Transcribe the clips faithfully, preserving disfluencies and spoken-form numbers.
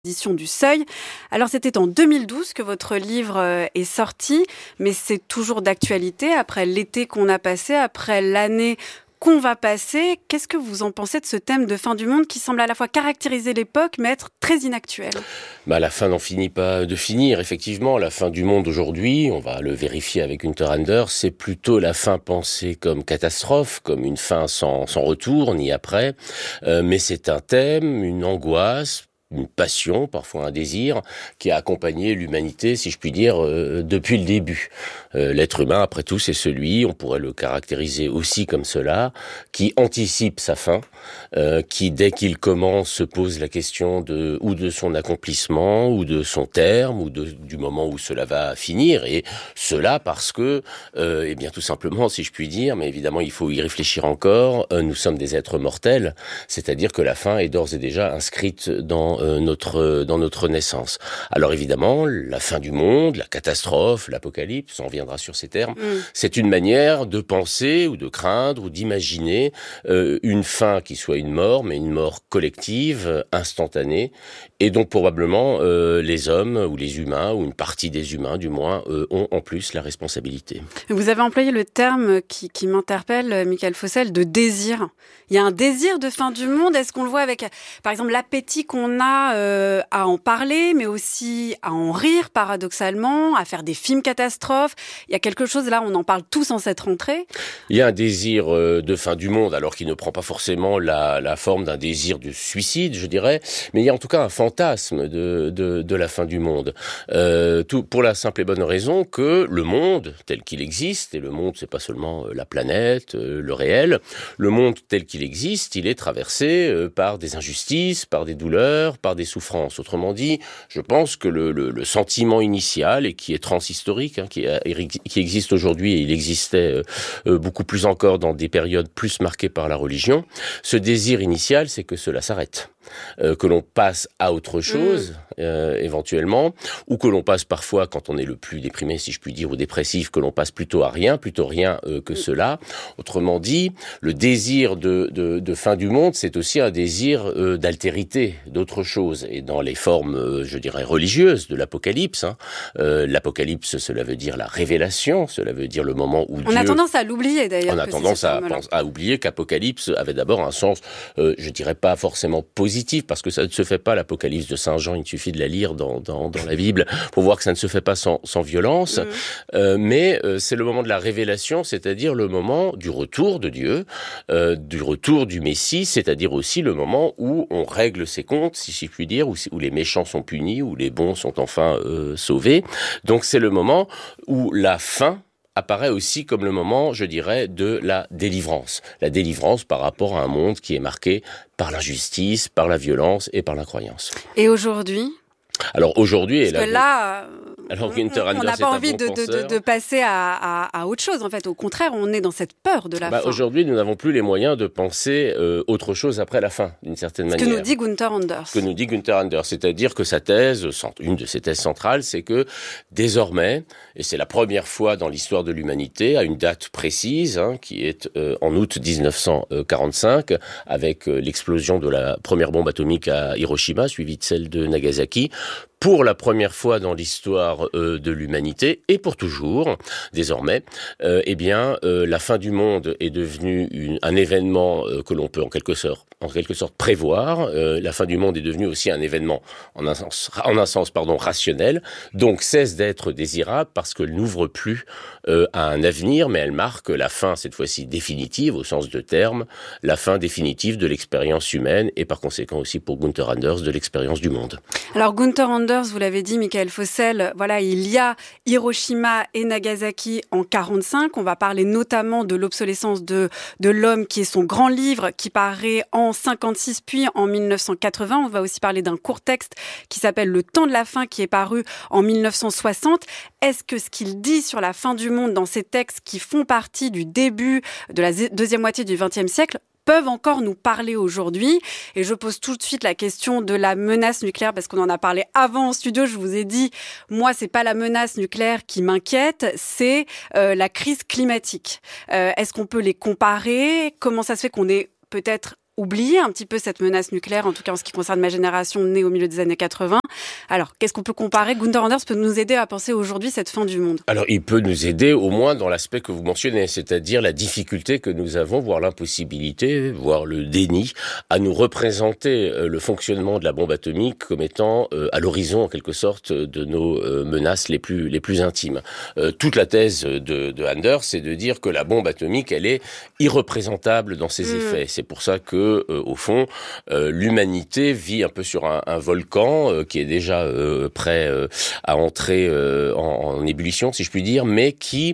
Édition du Seuil. Alors c'était en deux mille douze que votre livre euh, est sorti, mais c'est toujours d'actualité après l'été qu'on a passé, après l'année qu'on va passer. Qu'est-ce que vous en pensez de ce thème de fin du monde qui semble à la fois caractériser l'époque mais être très inactuel ? Bah, la fin n'en finit pas de finir, effectivement. La fin du monde aujourd'hui, on va le vérifier avec Gunther Anders, c'est plutôt la fin pensée comme catastrophe, comme une fin sans, sans retour, ni après. Euh, mais c'est un thème, une angoisse, une passion, parfois un désir, qui a accompagné l'humanité, si je puis dire, euh, depuis le début. Euh, l'être humain, après tout, c'est celui, on pourrait le caractériser aussi comme cela, qui anticipe sa fin, euh, qui, dès qu'il commence, se pose la question de ou de son accomplissement, ou de son terme, ou de, du moment où cela va finir, et cela parce que, euh, eh bien, tout simplement, si je puis dire, mais évidemment, il faut y réfléchir encore, euh, nous sommes des êtres mortels, c'est-à-dire que la fin est d'ores et déjà inscrite dans Euh, notre dans notre naissance. Alors évidemment, la fin du monde, la catastrophe, l'apocalypse, on reviendra sur ces termes, mm. c'est une manière de penser ou de craindre ou d'imaginer euh, une fin qui soit une mort, mais une mort collective, instantanée, et dont probablement euh, les hommes ou les humains, ou une partie des humains du moins, euh, ont en plus la responsabilité. Vous avez employé le terme qui, qui m'interpelle, Michael Fossel, de désir. Il y a un désir de fin du monde. Est-ce qu'on le voit avec, par exemple, l'appétit qu'on a Euh, à en parler, mais aussi à en rire, paradoxalement, à faire des films catastrophes. Il y a quelque chose, là, on en parle tous en cette rentrée. Il y a un désir euh, de fin du monde, alors qu'il ne prend pas forcément la, la forme d'un désir de suicide, je dirais, mais il y a en tout cas un fantasme de, de, de la fin du monde. Euh, tout, pour la simple et bonne raison que le monde, tel qu'il existe, et le monde, c'est pas seulement la planète, euh, le réel, le monde tel qu'il existe, il est traversé euh, par des injustices, par des douleurs, par des souffrances. Autrement dit, je pense que le, le, le sentiment initial, et qui est transhistorique, hein, qui, a, qui existe aujourd'hui, et il existait euh, beaucoup plus encore dans des périodes plus marquées par la religion, ce désir initial, c'est que cela s'arrête. Euh, que l'on passe à autre chose, mmh. euh, éventuellement, ou que l'on passe parfois, quand on est le plus déprimé, si je puis dire, ou dépressif, que l'on passe plutôt à rien, plutôt rien euh, que mmh. cela. Autrement dit, le désir de, de, de fin du monde, c'est aussi un désir euh, d'altérité, d'autre chose. Et dans les formes, euh, je dirais, religieuses de l'apocalypse, hein, euh, l'apocalypse, cela veut dire la révélation, cela veut dire le moment où on Dieu... On a tendance à l'oublier, d'ailleurs. On a tendance à, pense, à oublier qu'apocalypse avait d'abord un sens, euh, je dirais pas forcément positif, parce que ça ne se fait pas, l'Apocalypse de Saint Jean, il suffit de la lire dans, dans, dans la Bible pour voir que ça ne se fait pas sans, sans violence, mmh. euh, mais euh, c'est le moment de la révélation, c'est-à-dire le moment du retour de Dieu, euh, du retour du Messie, c'est-à-dire aussi le moment où on règle ses comptes, si je puis dire, où, où les méchants sont punis, où les bons sont enfin euh, sauvés. Donc c'est le moment où la fin apparaît aussi comme le moment, je dirais, de la délivrance. La délivrance par rapport à un monde qui est marqué par l'injustice, par la violence et par l'incroyance. Et aujourd'hui ? Alors aujourd'hui... Parce que là, alors, on n'a pas envie de, de, de, de passer à, à, à autre chose, en fait. Au contraire, on est dans cette peur de la bah, fin. Aujourd'hui, nous n'avons plus les moyens de penser euh, autre chose après la fin, d'une certaine Ce manière. Ce que nous dit Gunther Anders. Ce que nous dit Gunther Anders, c'est-à-dire que sa thèse, une de ses thèses centrales, c'est que désormais, et c'est la première fois dans l'histoire de l'humanité, à une date précise, hein, qui est euh, en août dix-neuf cent quarante-cinq, avec euh, l'explosion de la première bombe atomique à Hiroshima, suivie de celle de Nagasaki, pour la première fois dans l'histoire euh, de l'humanité, et pour toujours, désormais, euh, eh bien, euh, la fin du monde est devenue une, un événement euh, que l'on peut en quelque sorte, en quelque sorte prévoir. Euh, la fin du monde est devenue aussi un événement en un sens, en un sens pardon, rationnel, donc cesse d'être désirable parce qu'elle n'ouvre plus euh, à un avenir, mais elle marque la fin, cette fois-ci définitive, au sens de terme, la fin définitive de l'expérience humaine, et par conséquent aussi pour Gunther Anders, de l'expérience du monde. Alors Gunther Anders, vous l'avez dit, Michael Fossel, voilà, il y a Hiroshima et Nagasaki en quarante-cinq. On va parler notamment de l'obsolescence de, de l'homme, qui est son grand livre, qui paraît en cinquante-six, puis en mille neuf cent quatre-vingts. On va aussi parler d'un court texte qui s'appelle Le temps de la fin, qui est paru en mille neuf cent soixante. Est-ce que ce qu'il dit sur la fin du monde dans ces textes qui font partie du début de la deuxième moitié du vingtième siècle peuvent encore nous parler aujourd'hui? Et je pose tout de suite la question de la menace nucléaire, parce qu'on en a parlé avant en studio. Je vous ai dit, moi, c'est pas la menace nucléaire qui m'inquiète, c'est euh, la crise climatique. Euh, est-ce qu'on peut les comparer? Comment ça se fait qu'on est peut-être oublié un petit peu cette menace nucléaire, en tout cas en ce qui concerne ma génération née au milieu des années quatre-vingts. Alors, qu'est-ce qu'on peut comparer? Gunther Anders peut nous aider à penser aujourd'hui cette fin du monde. Alors, il peut nous aider au moins dans l'aspect que vous mentionnez, c'est-à-dire la difficulté que nous avons, voire l'impossibilité, voire le déni, à nous représenter le fonctionnement de la bombe atomique comme étant euh, à l'horizon, en quelque sorte, de nos euh, menaces les plus les plus intimes. Euh, toute la thèse de, de Anders, c'est de dire que la bombe atomique, elle est irreprésentable dans ses mmh. effets. C'est pour ça que, euh, au fond, euh, l'humanité vit un peu sur un, un volcan euh, qui est déjà euh, prêt euh, à entrer euh, en, en ébullition, si je puis dire, mais qui,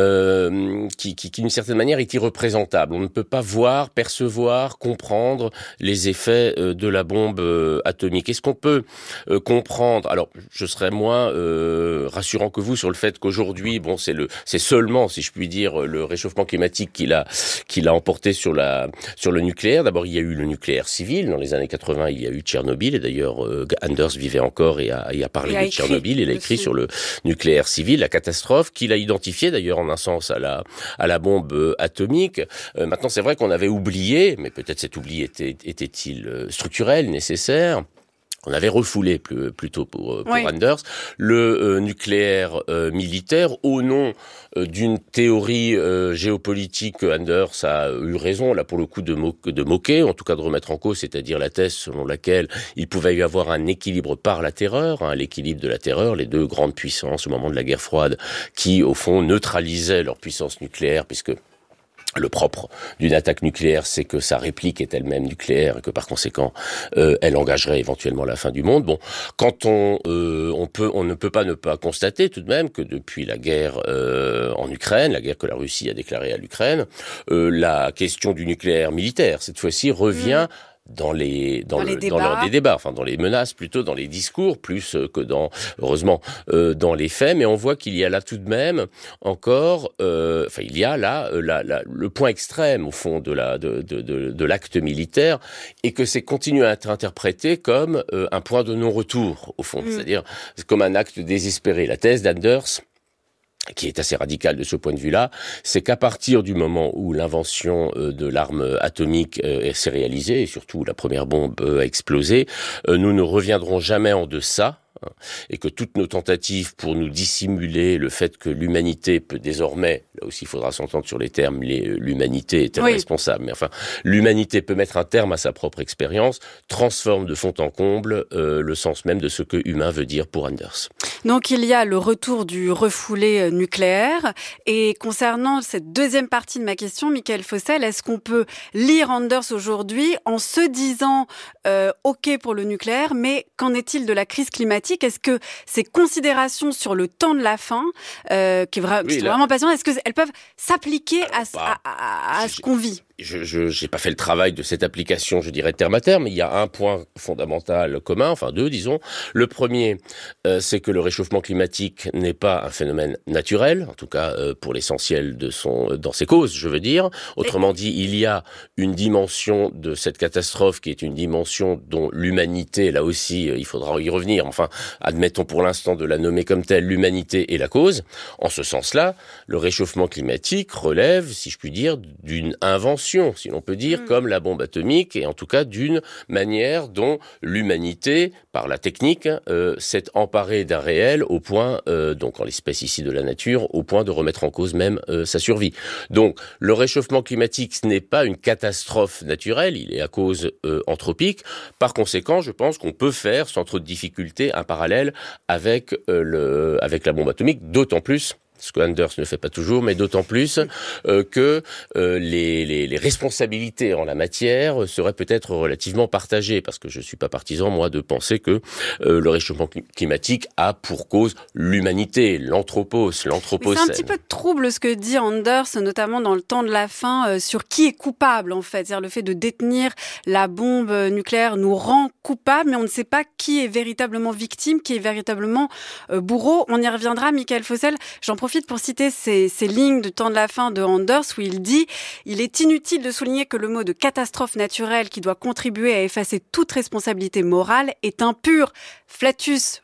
euh, qui, qui, qui d'une certaine manière est irreprésentable. On ne peut pas voir, percevoir, comprendre les effets euh, de la bombe euh, atomique. Est-ce qu'on peut euh, comprendre? Alors, je serais moins euh, rassurant que vous sur le fait qu'aujourd'hui, bon, c'est le, c'est seulement, si je puis dire, le réchauffement climatique qui l'a, qui l'a emporté sur la, sur le nucléaire. D'abord, il y a eu le nucléaire civil. Dans les années quatre-vingts, il y a eu Tchernobyl. Et d'ailleurs, euh, Anders vivait encore et a, et a parlé et a de Tchernobyl. Il a écrit aussi sur le nucléaire civil, la catastrophe, qu'il a identifié d'ailleurs en un sens à la, à la bombe atomique. Euh, maintenant, c'est vrai qu'on avait oublié, mais peut-être cet oubli était, était-il structurel, nécessaire. On avait refoulé plus, plutôt pour, pour oui. Anders le euh, nucléaire euh, militaire au nom euh, d'une théorie euh, géopolitique que Anders a eu raison là pour le coup de, mo- de moquer, en tout cas de remettre en cause, c'est-à-dire la thèse selon laquelle il pouvait y avoir un équilibre par la terreur, hein, l'équilibre de la terreur, les deux grandes puissances au moment de la guerre froide qui au fond neutralisaient leur puissance nucléaire puisque le propre d'une attaque nucléaire, c'est que sa réplique est elle-même nucléaire et que par conséquent, euh, elle engagerait éventuellement la fin du monde. Bon, quand on, euh, on peut, on ne peut pas ne pas constater tout de même que depuis la guerre euh, en Ukraine, la guerre que la Russie a déclarée à l'Ukraine, euh, la question du nucléaire militaire cette fois-ci revient. Mmh. dans les dans, dans le les débats. dans les débats, enfin dans les menaces plutôt, dans les discours plus que dans heureusement euh, dans les faits, mais on voit qu'il y a là tout de même encore, euh, enfin il y a là euh, la, la, le point extrême au fond de la de de de, de l'acte militaire et que c'est continué à être interprété comme euh, un point de non-retour au fond, mmh. c'est-à-dire comme un acte désespéré. La thèse d'Anders, qui est assez radical de ce point de vue-là, c'est qu'à partir du moment où l'invention euh, de l'arme atomique euh, s'est réalisée, et surtout la première bombe euh, a explosé, euh, nous ne reviendrons jamais en deçà, et que toutes nos tentatives pour nous dissimuler le fait que l'humanité peut désormais, là aussi il faudra s'entendre sur les termes, les, l'humanité est-elle oui. responsable, mais enfin, l'humanité peut mettre un terme à sa propre expérience, transforme de fond en comble euh, le sens même de ce que humain veut dire pour Anders. Donc il y a le retour du refoulé nucléaire, et concernant cette deuxième partie de ma question, Mickaël Fossel, est-ce qu'on peut lire Anders aujourd'hui en se disant euh, ok pour le nucléaire, mais qu'en est-il de la crise climatique? Est-ce que ces considérations sur le temps de la fin, euh, qui, est vra- oui, qui sont là, vraiment passionnantes, est-ce qu'elles peuvent s'appliquer à, bah, à, à, à ce qu'on vit? Je je n'ai pas fait le travail de cette application, je dirais terme à terme, mais il y a un point fondamental commun, enfin deux disons. Le premier, euh, c'est que le réchauffement climatique n'est pas un phénomène naturel, en tout cas euh, pour l'essentiel de son dans ses causes, je veux dire. Autrement dit, il y a une dimension de cette catastrophe qui est une dimension dont l'humanité, là aussi, euh, il faudra y revenir. Enfin, admettons pour l'instant de la nommer comme telle, l'humanité est la cause. En ce sens-là, le réchauffement climatique relève, si je puis dire, d'une invention, si l'on peut dire, mmh. comme la bombe atomique, et en tout cas d'une manière dont l'humanité, par la technique, euh, s'est emparée d'un réel au point, euh, donc en l'espèce ici de la nature, au point de remettre en cause même euh, sa survie. Donc le réchauffement climatique, ce n'est pas une catastrophe naturelle, il est à cause euh, anthropique. Par conséquent, je pense qu'on peut faire, sans trop de difficulté, un parallèle avec, euh, le, avec la bombe atomique, d'autant plus ce que Anders ne fait pas toujours, mais d'autant plus euh, que euh, les, les, les responsabilités en la matière seraient peut-être relativement partagées, parce que je suis pas partisan, moi, de penser que euh, le réchauffement climatique a pour cause l'humanité, l'anthropos, l'anthropocène. C'est un petit peu trouble ce que dit Anders, notamment dans Le Temps de la Fin, euh, sur qui est coupable, en fait. C'est-à-dire le fait de détenir la bombe nucléaire nous rend coupables, mais on ne sait pas qui est véritablement victime, qui est véritablement euh, bourreau. On y reviendra, Mickaël Fossel. J'en profite pour citer ces, ces lignes du Temps de la Fin de Anders où il dit « Il est inutile de souligner que le mot de catastrophe naturelle qui doit contribuer à effacer toute responsabilité morale est un pur flatus vocis ».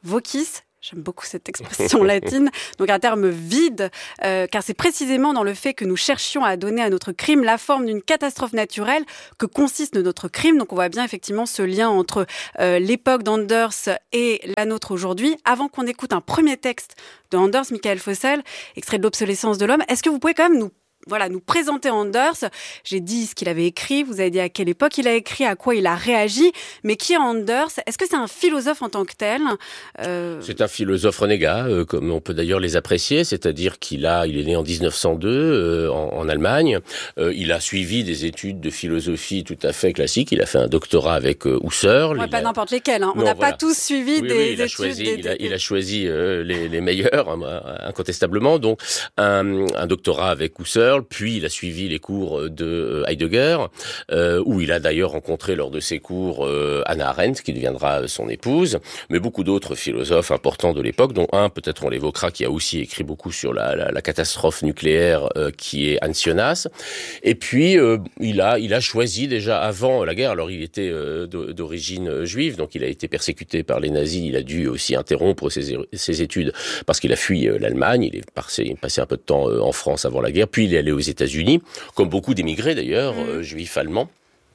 J'aime beaucoup cette expression latine. Donc un terme vide, euh, car c'est précisément dans le fait que nous cherchions à donner à notre crime la forme d'une catastrophe naturelle que consiste notre crime. Donc on voit bien effectivement ce lien entre euh, l'époque d'Anders et la nôtre aujourd'hui. Avant qu'on écoute un premier texte de Anders, Michael Fossel, extrait de l'obsolescence de l'homme, est-ce que vous pouvez quand même nous Voilà, nous présenter Anders. J'ai dit ce qu'il avait écrit, vous avez dit à quelle époque il a écrit, à quoi il a réagi, mais qui est Anders? Est-ce que c'est un philosophe en tant que tel? euh... C'est un philosophe renégat, euh, comme on peut d'ailleurs les apprécier, c'est-à-dire qu'il a, il est né en dix-neuf cent deux euh, en, en Allemagne. Euh, il a suivi des études de philosophie tout à fait classiques. Il a fait un doctorat avec euh, Husserl. Ouais, pas a... n'importe lesquels. Hein. On n'a voilà. pas tous suivi oui, des oui, il études. A choisi, des... il, a, il a choisi euh, les, les meilleurs, hein, incontestablement. Donc un, un doctorat avec Husserl. Puis il a suivi les cours de Heidegger, euh, où il a d'ailleurs rencontré lors de ses cours euh, Hannah Arendt, qui deviendra son épouse, mais beaucoup d'autres philosophes importants de l'époque, dont un, peut-être on l'évoquera, qui a aussi écrit beaucoup sur la, la, la catastrophe nucléaire, euh, qui est Hans Jonas. Et puis euh, il a il a choisi déjà avant la guerre, alors il était euh, d'origine juive, donc il a été persécuté par les nazis, il a dû aussi interrompre ses, ses études parce qu'il a fui euh, l'Allemagne, il est passé, passé un peu de temps euh, en France avant la guerre, puis il est allé aux États-Unis États-Unis, comme beaucoup d'émigrés d'ailleurs, mmh. euh, juifs allemands.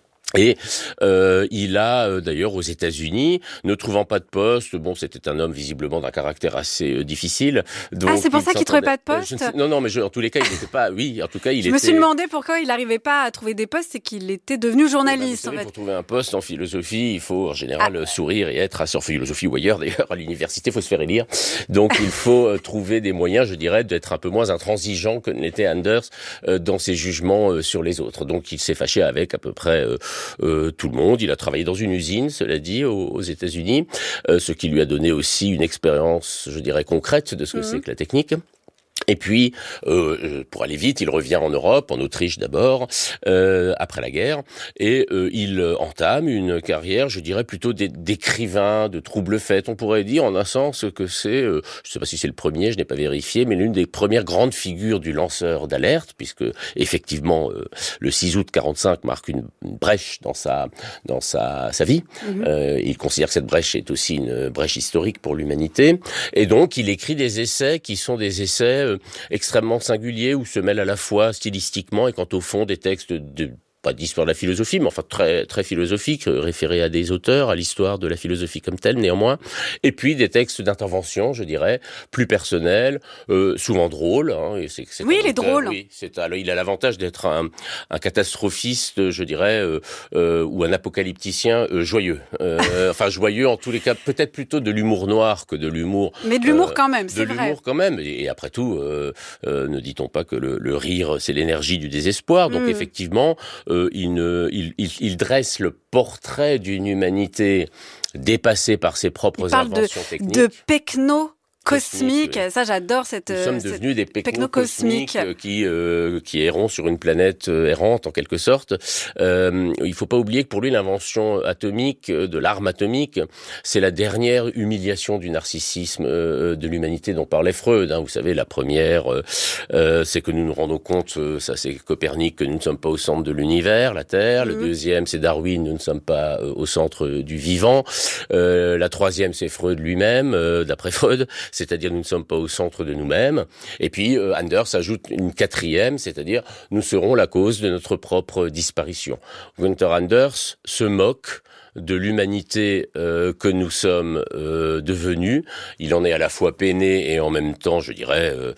Et euh, il a euh, d'ailleurs aux États-Unis, ne trouvant pas de poste, bon c'était un homme visiblement d'un caractère assez euh, difficile. Donc ah c'est pour ça qu'il trouvait pas de poste. sais, Non non mais je, en tous les cas il n'était pas, oui en tout cas il je était. Je me suis demandé pourquoi il n'arrivait pas à trouver des postes, c'est qu'il était devenu journaliste. Ben, vous savez, en fait. Pour trouver un poste en philosophie, il faut en général ah. sourire et être à sur philosophie ou ailleurs d'ailleurs à l'université, il faut se faire élire. Donc il faut euh, trouver des moyens, je dirais, d'être un peu moins intransigeant que ne l'était Anders euh, dans ses jugements euh, sur les autres. Donc il s'est fâché avec à peu près euh, euh, tout le monde. Il a travaillé dans une usine, cela dit, aux, aux États-Unis, euh, ce qui lui a donné aussi une expérience, je dirais, concrète de ce que mmh. c'est que la technique. Et puis, euh, pour aller vite, il revient en Europe, en Autriche d'abord, euh, après la guerre, et euh, il entame une carrière, je dirais, plutôt d'écrivain, de trouble-fête. On pourrait dire, en un sens, que c'est, euh, je ne sais pas si c'est le premier, je n'ai pas vérifié, mais l'une des premières grandes figures du lanceur d'alerte, puisque effectivement, euh, le six août quarante-cinq marque une, une brèche dans sa dans sa sa vie. Mmh. Euh, il considère que cette brèche est aussi une brèche historique pour l'humanité, et donc il écrit des essais qui sont des essais extrêmement singulier où se mêlent à la fois stylistiquement et quant au fond des textes de pas d'histoire de la philosophie, mais enfin très très philosophique, référé à des auteurs, à l'histoire de la philosophie comme telle, néanmoins. Et puis des textes d'intervention, je dirais, plus personnels, euh, souvent drôles. Hein, et c'est, c'est oui, il est drôle. Oui, c'est, alors, il a l'avantage d'être un, un catastrophiste, je dirais, euh, euh, ou un apocalypticien euh, joyeux. Euh, enfin joyeux, en tous les cas, peut-être plutôt de l'humour noir que de l'humour. Mais de l'humour euh, quand même, c'est de vrai. De l'humour quand même. Et, et après tout, euh, euh, ne dit-on pas que le, le rire, c'est l'énergie du désespoir. Donc mm. effectivement. Euh, il, ne, il, il, il dresse le portrait d'une humanité dépassée par ses propres il parle inventions de, techniques. De pecno cosmique, oui. Ça j'adore cette. Nous sommes cette devenus des techno-cosmiques qui euh, qui errons sur une planète euh, errante en quelque sorte. Euh, il faut pas oublier que pour lui l'invention atomique, de l'arme atomique, c'est la dernière humiliation du narcissisme euh, de l'humanité dont parlait Freud. Hein. Vous savez, la première, euh, c'est que nous nous rendons compte, euh, ça c'est Copernic, que nous ne sommes pas au centre de l'univers, la Terre. Mmh. Le deuxième, c'est Darwin, nous ne sommes pas euh, au centre du vivant. Euh, la troisième, c'est Freud lui-même, euh, d'après Freud. C'est-à-dire nous ne sommes pas au centre de nous-mêmes. Et puis euh, Anders ajoute une quatrième, c'est-à-dire nous serons la cause de notre propre disparition. Günther Anders se moque de l'humanité euh, que nous sommes euh, devenus. Il en est à la fois peiné et en même temps, je dirais, euh,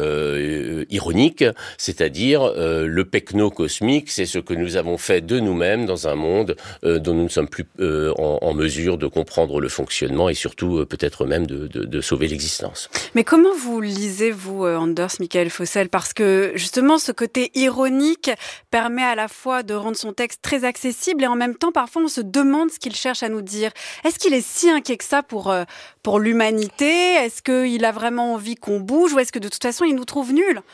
euh, ironique, c'est-à-dire euh, le pecno cosmique, c'est ce que nous avons fait de nous-mêmes dans un monde euh, dont nous ne sommes plus euh, en, en mesure de comprendre le fonctionnement et surtout euh, peut-être même de, de, de sauver l'existence. Mais comment vous lisez, vous, Anders, Michael Fossel? Parce que justement, ce côté ironique permet à la fois de rendre son texte très accessible et en même temps, parfois, on se demande ce qu'il cherche à nous dire. Est-ce qu'il est si inquiet que ça pour, euh, pour l'humanité? Est-ce qu'il a vraiment envie qu'on bouge ou est-ce que de toute façon il nous trouve nuls?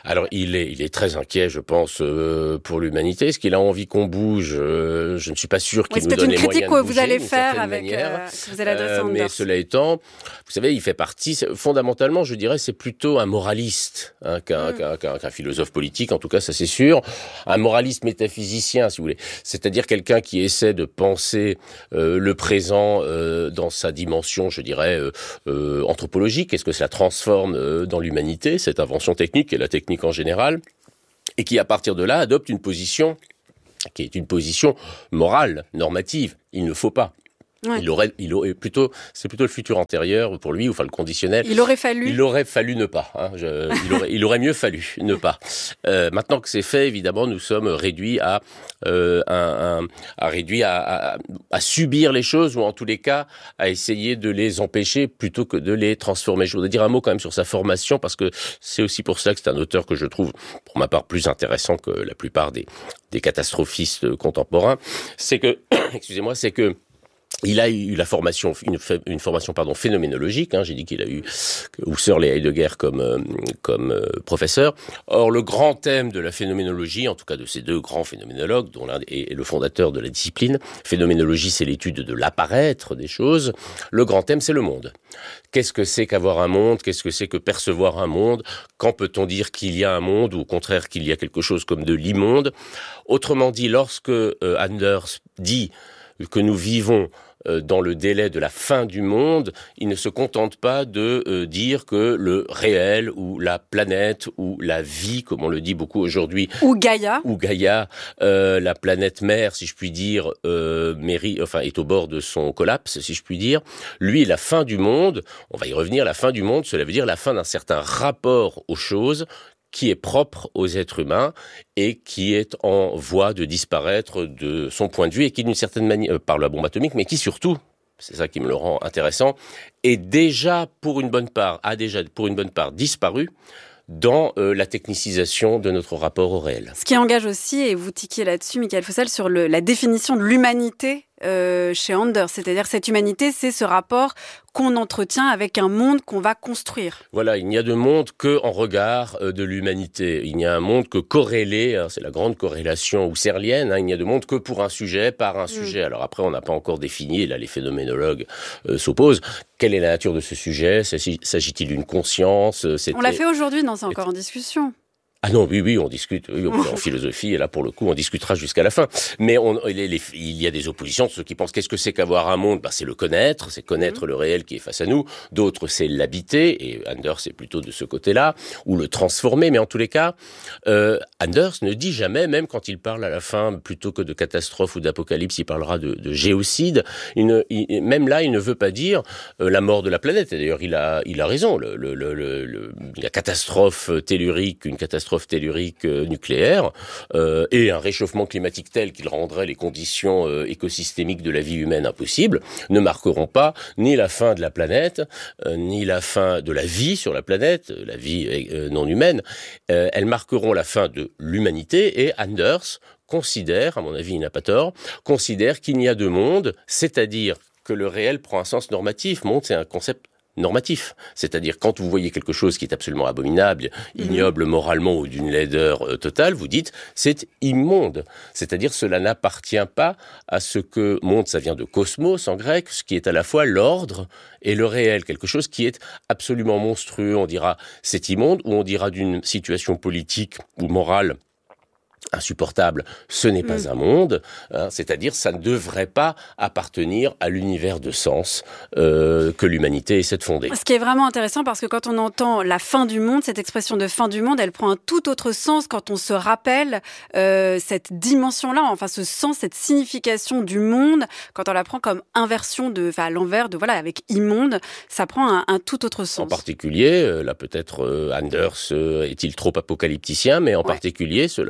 Alors, il est, il est très inquiet, je pense, euh, pour l'humanité. Est-ce qu'il a envie qu'on bouge? euh, Je ne suis pas sûr qu'il oui, nous donne les moyens de bouger. C'est peut-être une critique que vous allez faire avec, manière, euh, que vous allez adresser à euh, Mais cela étant, vous savez, il fait partie, fondamentalement, je dirais, c'est plutôt un moraliste hein, qu'un, mm. qu'un, qu'un, qu'un philosophe politique, en tout cas, ça c'est sûr. Un moraliste métaphysicien, si vous voulez. C'est-à-dire quelqu'un qui essaie de penser euh, le présent euh, dans sa dimension, je dirais, euh, euh, anthropologique. Est-ce que cela transforme euh, dans l'humanité, cette invention technique et la technique en général, et qui, à partir de là, adopte une position qui est une position morale, normative. Il ne faut pas. Ouais. Il aurait, il aurait plutôt, c'est plutôt le futur antérieur pour lui, enfin le conditionnel. Il aurait fallu. Il aurait fallu ne pas. Hein, je, il aurait, il aurait mieux fallu ne pas. Euh, maintenant que c'est fait, évidemment, nous sommes réduits à, euh, un, un, à réduits à, à, à subir les choses ou en tous les cas à essayer de les empêcher plutôt que de les transformer. Je voudrais dire un mot quand même sur sa formation parce que c'est aussi pour ça que c'est un auteur que je trouve, pour ma part, plus intéressant que la plupart des, des catastrophistes contemporains. C'est que, excusez-moi, c'est que il a eu la formation, une, une formation pardon phénoménologique. Hein, j'ai dit qu'il a eu Husserl et Heidegger comme euh, comme euh, professeur. Or, le grand thème de la phénoménologie, en tout cas de ces deux grands phénoménologues, dont l'un est le fondateur de la discipline, phénoménologie, c'est l'étude de l'apparaître des choses. Le grand thème, c'est le monde. Qu'est-ce que c'est qu'avoir un monde? Qu'est-ce que c'est que percevoir un monde? Quand peut-on dire qu'il y a un monde ou au contraire qu'il y a quelque chose comme de l'immonde? Autrement dit, lorsque euh, Anders dit que nous vivons dans le délai de la fin du monde, il ne se contente pas de euh, dire que le réel ou la planète ou la vie, comme on le dit beaucoup aujourd'hui, ou Gaïa, ou Gaïa, euh, la planète mère, si je puis dire, euh, mérite, enfin est au bord de son collapse, si je puis dire. Lui, la fin du monde, on va y revenir. La fin du monde, cela veut dire la fin d'un certain rapport aux choses qui est propre aux êtres humains et qui est en voie de disparaître de son point de vue et qui d'une certaine manière, euh, par la bombe atomique, mais qui surtout, c'est ça qui me le rend intéressant, est déjà pour une bonne part, a déjà pour une bonne part disparu dans euh, la technicisation de notre rapport au réel. Ce qui engage aussi, et vous tiquez là-dessus, Michael Fossel, sur le, la définition de l'humanité euh, chez Anders. C'est-à-dire cette humanité, c'est ce rapport qu'on entretient avec un monde qu'on va construire. Voilà, il n'y a de monde que en regard euh, de l'humanité. Il n'y a un monde que corrélé, hein, c'est la grande corrélation husserlienne, hein, il n'y a de monde que pour un sujet, par un mmh. sujet. Alors après, on n'a pas encore défini, là les phénoménologues euh, s'opposent. Quelle est la nature de ce sujet? S'agit-il d'une conscience? On l'a fait aujourd'hui, non, c'est encore en discussion. Ah non, oui, oui, on discute, oui, en philosophie, et là, pour le coup, on discutera jusqu'à la fin. Mais on, les, les, il y a des oppositions, ceux qui pensent qu'est-ce que c'est qu'avoir un monde? Ben, c'est le connaître, c'est connaître mmh. le réel qui est face à nous. D'autres, c'est l'habiter, et Anders, c'est plutôt de ce côté-là, ou le transformer. Mais en tous les cas, euh, Anders ne dit jamais, même quand il parle à la fin, plutôt que de catastrophe ou d'apocalypse, il parlera de, de géocide. Il ne, il, même là, il ne veut pas dire euh, la mort de la planète. Et d'ailleurs, il a, il a raison. Le, le, le, le, la catastrophe tellurique, une catastrophe tellurique euh, nucléaire euh, et un réchauffement climatique tel qu'il rendrait les conditions euh, écosystémiques de la vie humaine impossibles ne marqueront pas ni la fin de la planète, euh, ni la fin de la vie sur la planète, la vie euh, non humaine. Euh, elles marqueront la fin de l'humanité et Anders considère, à mon avis il n'a pas tort, considère qu'il n'y a de monde, c'est-à-dire que le réel prend un sens normatif. Monde, c'est un concept normatif. C'est-à-dire, quand vous voyez quelque chose qui est absolument abominable, ignoble moralement ou d'une laideur euh, totale, vous dites, c'est immonde. C'est-à-dire, cela n'appartient pas à ce que monde, ça vient de cosmos en grec, ce qui est à la fois l'ordre et le réel. Quelque chose qui est absolument monstrueux. On dira, c'est immonde, ou on dira d'une situation politique ou morale insupportable, ce n'est pas mmh. un monde, hein, c'est-à-dire ça ne devrait pas appartenir à l'univers de sens euh, que l'humanité essaie de fonder. Ce qui est vraiment intéressant, parce que quand on entend la fin du monde, cette expression de fin du monde, elle prend un tout autre sens quand on se rappelle euh, cette dimension-là, enfin ce sens, cette signification du monde, quand on la prend comme inversion de, enfin à l'envers de, voilà, avec immonde, ça prend un, un tout autre sens. En particulier, là peut-être euh, Anders euh, est-il trop apocalypticien, mais en ouais. particulier cela montre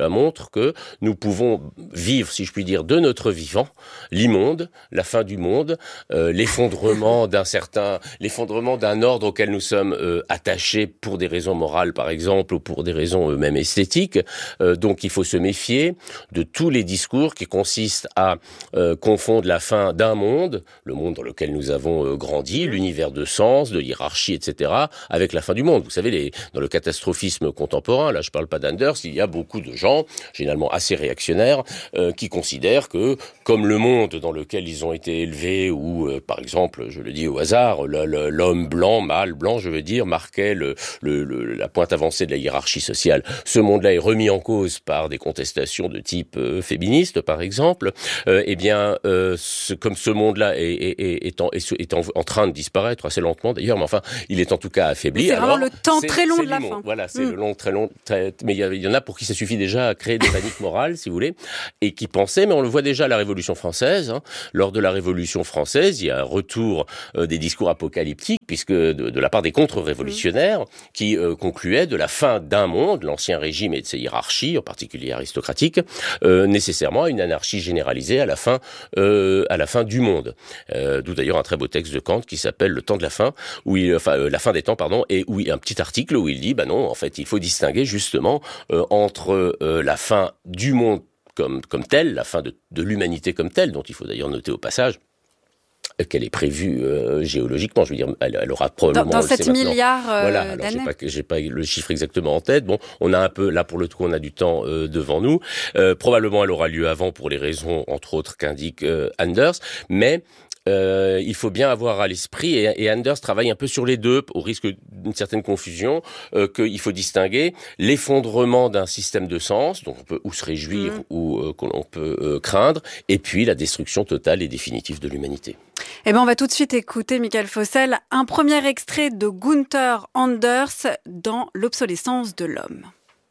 montre que nous pouvons vivre, si je puis dire, de notre vivant, l'immonde, la fin du monde, euh, l'effondrement d'un certain, l'effondrement d'un ordre auquel nous sommes euh, attachés pour des raisons morales, par exemple, ou pour des raisons euh, même esthétiques. Euh, donc, il faut se méfier de tous les discours qui consistent à euh, confondre la fin d'un monde, le monde dans lequel nous avons euh, grandi, l'univers de sens, de hiérarchie, et cetera, avec la fin du monde. Vous savez, les, dans le catastrophisme contemporain, là je parle pas d'Anders, il y a beaucoup de gens, généralement assez réactionnaires, euh, qui considèrent que, comme le monde dans lequel ils ont été élevés, ou euh, par exemple, je le dis au hasard, le, le, l'homme blanc, mâle blanc, je veux dire, marquait le, le, le, la pointe avancée de la hiérarchie sociale. Ce monde-là est remis en cause par des contestations de type euh, féministe, par exemple. Euh, eh bien, euh, ce, comme ce monde-là est, est, est, est, en, est, est en, en train de disparaître, assez lentement d'ailleurs, mais enfin, il est en tout cas affaibli. C'est alors, vraiment le temps c'est, très long c'est de la l'immonde. fin. Voilà, c'est mm. le long, très long, très, mais il y, il y en a pour qui ça suffit déjà à créer des paniques morales, si vous voulez, et qui pensaient, mais on le voit déjà à la Révolution française, hein, lors de la Révolution française, il y a un retour euh, des discours apocalyptiques, puisque de, de la part des contre-révolutionnaires, mm. qui euh, concluaient de la fin d'un monde, l'ancien régime et de ses hiérarchies, en particulier aristocratiques, euh, nécessairement à une anarchie généralisée à la fin, euh, à la fin du monde. Euh, d'où d'ailleurs un très beau texte de Kant qui s'appelle Le temps de la fin, où il, enfin euh, la fin des temps, pardon, et où il y a un petit article où il dit, bah non, en fait, il faut distinguer justement euh, entre euh, la fin du monde comme comme tel, la fin de, de l'humanité comme telle, dont il faut d'ailleurs noter au passage qu'elle est prévue euh, géologiquement, je veux dire, elle, elle aura probablement... Dans, dans sept milliards euh, voilà, alors d'années. J'ai pas, j'ai pas le chiffre exactement en tête. Bon, on a un peu, là pour le coup, on a du temps euh, devant nous. Euh, probablement, elle aura lieu avant pour les raisons, entre autres, qu'indique euh, Anders, mais... Euh, il faut bien avoir à l'esprit, et, et Anders travaille un peu sur les deux, au risque d'une certaine confusion, euh, qu'il faut distinguer l'effondrement d'un système de sens, dont on peut ou se réjouir mmh. ou euh, qu'on peut euh, craindre, et puis la destruction totale et définitive de l'humanité. Eh ben, on va tout de suite écouter, Michael Fossel, un premier extrait de Gunther Anders dans L'obsolescence de l'homme.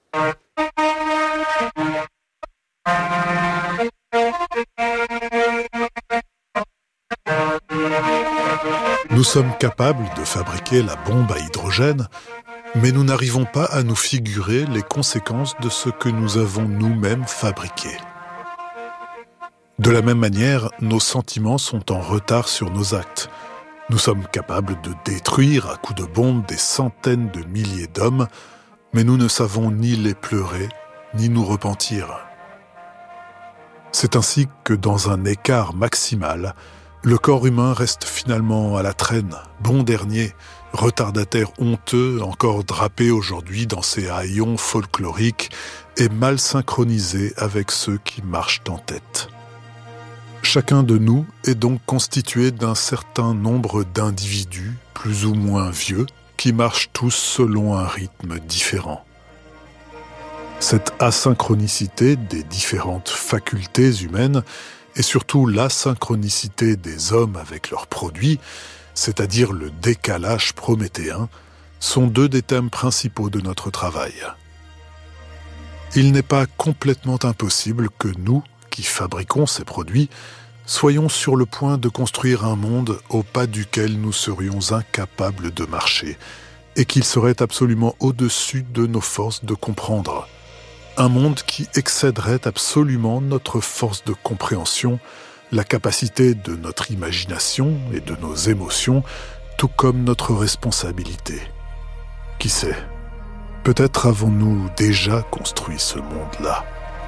Nous sommes capables de fabriquer la bombe à hydrogène, mais nous n'arrivons pas à nous figurer les conséquences de ce que nous avons nous-mêmes fabriqué. De la même manière, nos sentiments sont en retard sur nos actes. Nous sommes capables de détruire à coups de bombe des centaines de milliers d'hommes, mais nous ne savons ni les pleurer, ni nous repentir. C'est ainsi que dans un écart maximal, le corps humain reste finalement à la traîne, bon dernier, retardataire honteux, encore drapé aujourd'hui dans ses haillons folkloriques et mal synchronisé avec ceux qui marchent en tête. Chacun de nous est donc constitué d'un certain nombre d'individus, plus ou moins vieux, qui marchent tous selon un rythme différent. Cette asynchronicité des différentes facultés humaines et surtout l'asynchronicité des hommes avec leurs produits, c'est-à-dire le décalage prométhéen, sont deux des thèmes principaux de notre travail. Il n'est pas complètement impossible que nous, qui fabriquons ces produits, soyons sur le point de construire un monde au pas duquel nous serions incapables de marcher, et qu'il serait absolument au-dessus de nos forces de comprendre. Un monde qui excéderait absolument notre force de compréhension, la capacité de notre imagination et de nos émotions, tout comme notre responsabilité. Qui sait, peut-être avons-nous déjà construit ce monde-là.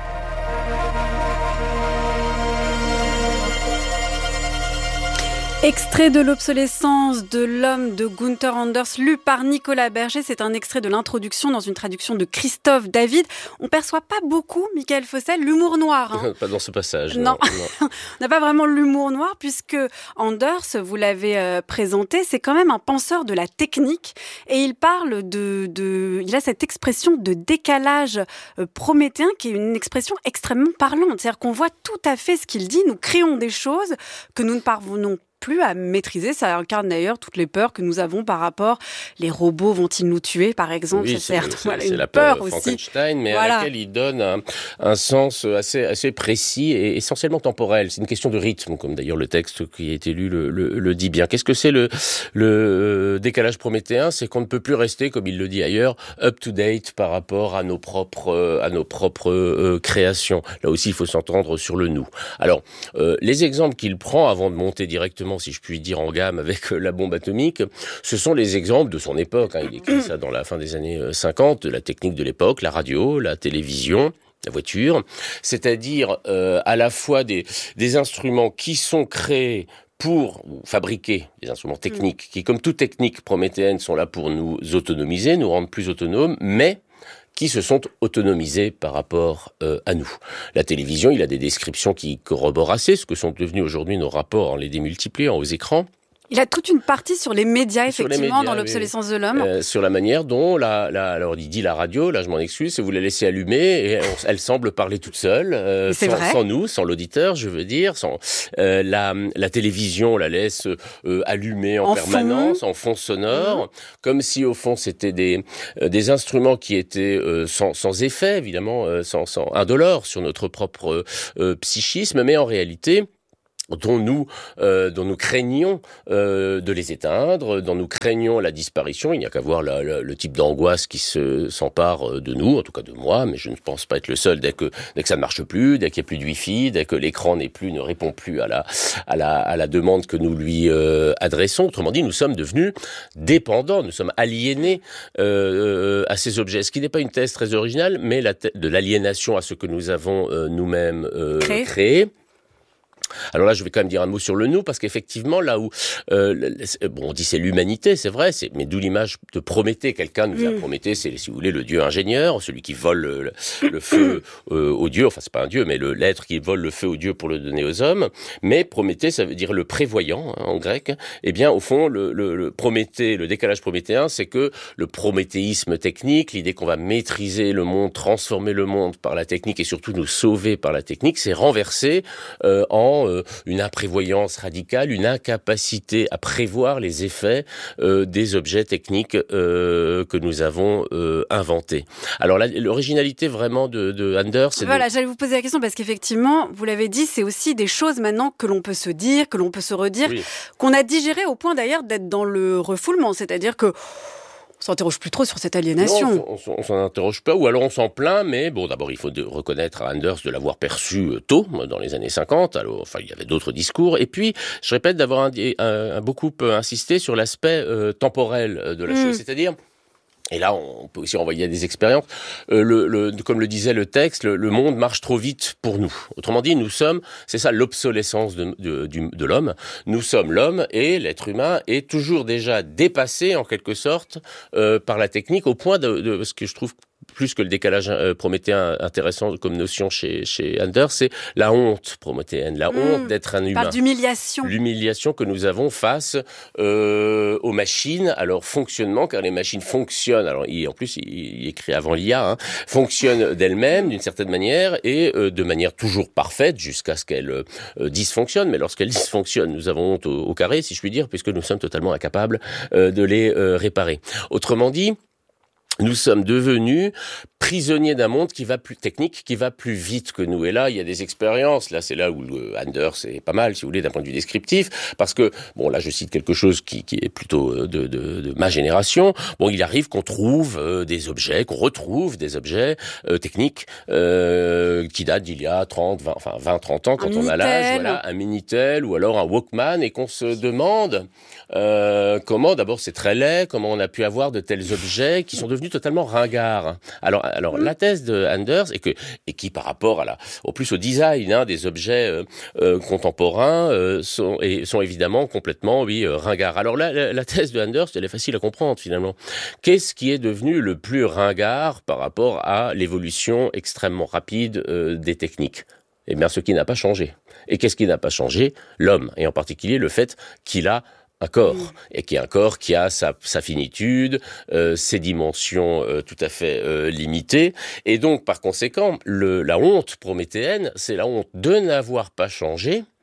Extrait de L'obsolescence de l'homme de Gunther Anders, lu par Nicolas Berger. C'est un extrait de l'introduction dans une traduction de Christophe David. On perçoit pas beaucoup, Michael Fossel, l'humour noir. Hein. Pas dans ce passage. Non, non. non. On n'a pas vraiment l'humour noir puisque Anders, vous l'avez euh, présenté, c'est quand même un penseur de la technique et il parle de, de il a cette expression de décalage euh, prométhéen qui est une expression extrêmement parlante. C'est-à-dire qu'on voit tout à fait ce qu'il dit. Nous créons des choses que nous ne parvenons plus à maîtriser. Ça incarne d'ailleurs toutes les peurs que nous avons par rapport, les robots vont-ils nous tuer, par exemple. Oui, c'est, c'est, c'est, voilà, c'est une la peur, peur aussi. Frankenstein, mais voilà. à laquelle il donne un, un sens assez, assez précis et essentiellement temporel. C'est une question de rythme, comme d'ailleurs le texte qui a été lu le, le, le dit bien. Qu'est-ce que c'est le, le décalage prométhéen? C'est qu'on ne peut plus rester, comme il le dit ailleurs, up-to-date par rapport à nos propres, à nos propres euh, créations. Là aussi, il faut s'entendre sur le nous. Alors, euh, les exemples qu'il prend avant de monter directement, si je puis dire, en gamme avec la bombe atomique, ce sont les exemples de son époque. Hein. Il écrit ça dans la fin des années cinquante, de la technique de l'époque, la radio, la télévision, la voiture, c'est-à-dire euh, à la fois des, des instruments qui sont créés pour fabriquer des instruments techniques, qui, comme toute technique prométhéenne, sont là pour nous autonomiser, nous rendre plus autonomes, mais qui se sont autonomisés par rapport euh, à nous. La télévision, il a des descriptions qui corroborent assez ce que sont devenus aujourd'hui nos rapports en les démultipliant aux écrans. Il a toute une partie sur les médias, effectivement, les médias, dans l'obsolescence oui. de l'homme. Euh, sur la manière dont, la, la, alors il dit la radio, là je m'en excuse, c'est vous la laissez allumer et elle, elle semble parler toute seule, euh, c'est sans, vrai. sans nous, sans l'auditeur, je veux dire. Sans, euh, la, la télévision, on la laisse euh, allumer en, en permanence, fond. en fond sonore, mmh. comme si au fond c'était des, euh, des instruments qui étaient euh, sans, sans effet, évidemment, euh, sans, sans indolores sur notre propre euh, psychisme, mais en réalité dont nous, euh, dont nous craignons euh, de les éteindre, dont nous craignons la disparition. Il n'y a qu'à voir la, la, le type d'angoisse qui se s'empare de nous, en tout cas de moi, mais je ne pense pas être le seul. Dès que dès que ça ne marche plus, dès qu'il n'y a plus de wifi, dès que l'écran n'est plus, ne répond plus à la à la à la demande que nous lui euh, adressons. Autrement dit, nous sommes devenus dépendants, nous sommes aliénés euh, à ces objets. Ce qui n'est pas une thèse très originale, mais la thèse de l'aliénation à ce que nous avons euh, nous-mêmes euh, créé. créé. Alors là, je vais quand même dire un mot sur le nous, parce qu'effectivement, là où, euh, bon, on dit c'est l'humanité, c'est vrai, c'est, mais d'où l'image de Prométhée. Quelqu'un nous a Prométhée, c'est, si vous voulez, le dieu ingénieur, celui qui vole le, le feu euh, aux dieux. Enfin, c'est pas un dieu, mais le, l'être qui vole le feu aux dieux pour le donner aux hommes. Mais Prométhée, ça veut dire le prévoyant, hein, en grec. Eh bien, au fond, le, le, le Prométhée, le décalage prométhéen, c'est que le prométhéisme technique, l'idée qu'on va maîtriser le monde, transformer le monde par la technique et surtout nous sauver par la technique, c'est renversé euh, en Euh, une imprévoyance radicale, une incapacité à prévoir les effets euh, des objets techniques euh, que nous avons euh, inventés. Alors la, l'originalité vraiment de, de Anders, c'est voilà, de... j'allais vous poser la question parce qu'effectivement, vous l'avez dit, c'est aussi des choses maintenant que l'on peut se dire, que l'on peut se redire, oui. qu'on a digéré au point d'ailleurs d'être dans le refoulement, c'est-à-dire que on s'interroge plus trop sur cette aliénation. Non, on, on, on s'en interroge pas, ou alors on s'en plaint, mais bon, d'abord il faut de reconnaître à Anders de l'avoir perçu tôt, dans les années cinquante, alors, enfin il y avait d'autres discours, et puis je répète d'avoir un, un, un, beaucoup insisté sur l'aspect euh, temporel de la mmh. chose, c'est-à-dire... Et là, on peut aussi renvoyer à des expériences. Euh, le, le, comme le disait le texte, le, le monde marche trop vite pour nous. Autrement dit, nous sommes, c'est ça l'obsolescence de, de, de, de l'homme. Nous sommes l'homme et l'être humain est toujours déjà dépassé en quelque sorte euh, par la technique, au point de, de ce que je trouve plus que le décalage euh, prométhéen intéressant comme notion chez, chez Anders, c'est la honte prométhéenne, la mmh, honte d'être un humain. Par d'humiliation. L'humiliation que nous avons face euh, aux machines, à leur fonctionnement, car les machines fonctionnent, alors il, en plus il, il écrit avant l'I A, hein, fonctionnent d'elles-mêmes d'une certaine manière et euh, de manière toujours parfaite jusqu'à ce qu'elles euh, dysfonctionnent, mais lorsqu'elles dysfonctionnent, nous avons honte au, au carré, si je puis dire, puisque nous sommes totalement incapables euh, de les euh, réparer. Autrement dit, nous sommes devenus prisonniers d'un monde qui va plus technique, qui va plus vite que nous. Et là, il y a des expériences. Là, c'est là où Anders est pas mal, si vous voulez, d'un point de vue descriptif, parce que bon, là, je cite quelque chose qui, qui est plutôt de, de, de ma génération. Bon, il arrive qu'on trouve euh, des objets, qu'on retrouve des objets euh, techniques euh, qui datent d'il y a trente, vingt, enfin vingt, trente ans, quand un on a l'âge, voilà, un Minitel ou alors un Walkman, et qu'on se demande euh, comment. D'abord, c'est très laid. Comment on a pu avoir de tels objets qui sont devenus totalement ringards. Alors, alors mmh. la thèse de Anders est que, et qui par rapport à la, au plus au design hein, des objets euh, euh, contemporains euh, sont, et sont évidemment complètement, oui, euh, ringards. Alors là, la, la thèse de Anders, elle est facile à comprendre finalement. Qu'est-ce qui est devenu le plus ringard par rapport à l'évolution extrêmement rapide euh, des techniques ? Eh bien, ce qui n'a pas changé. Et qu'est-ce qui n'a pas changé ? L'homme, et en particulier le fait qu'il a un corps, mmh. et qui est un corps qui a sa, sa finitude, euh, ses dimensions euh, tout à fait euh, limitées, et donc par conséquent, le, la honte prométhéenne, c'est la honte de n'avoir pas changé,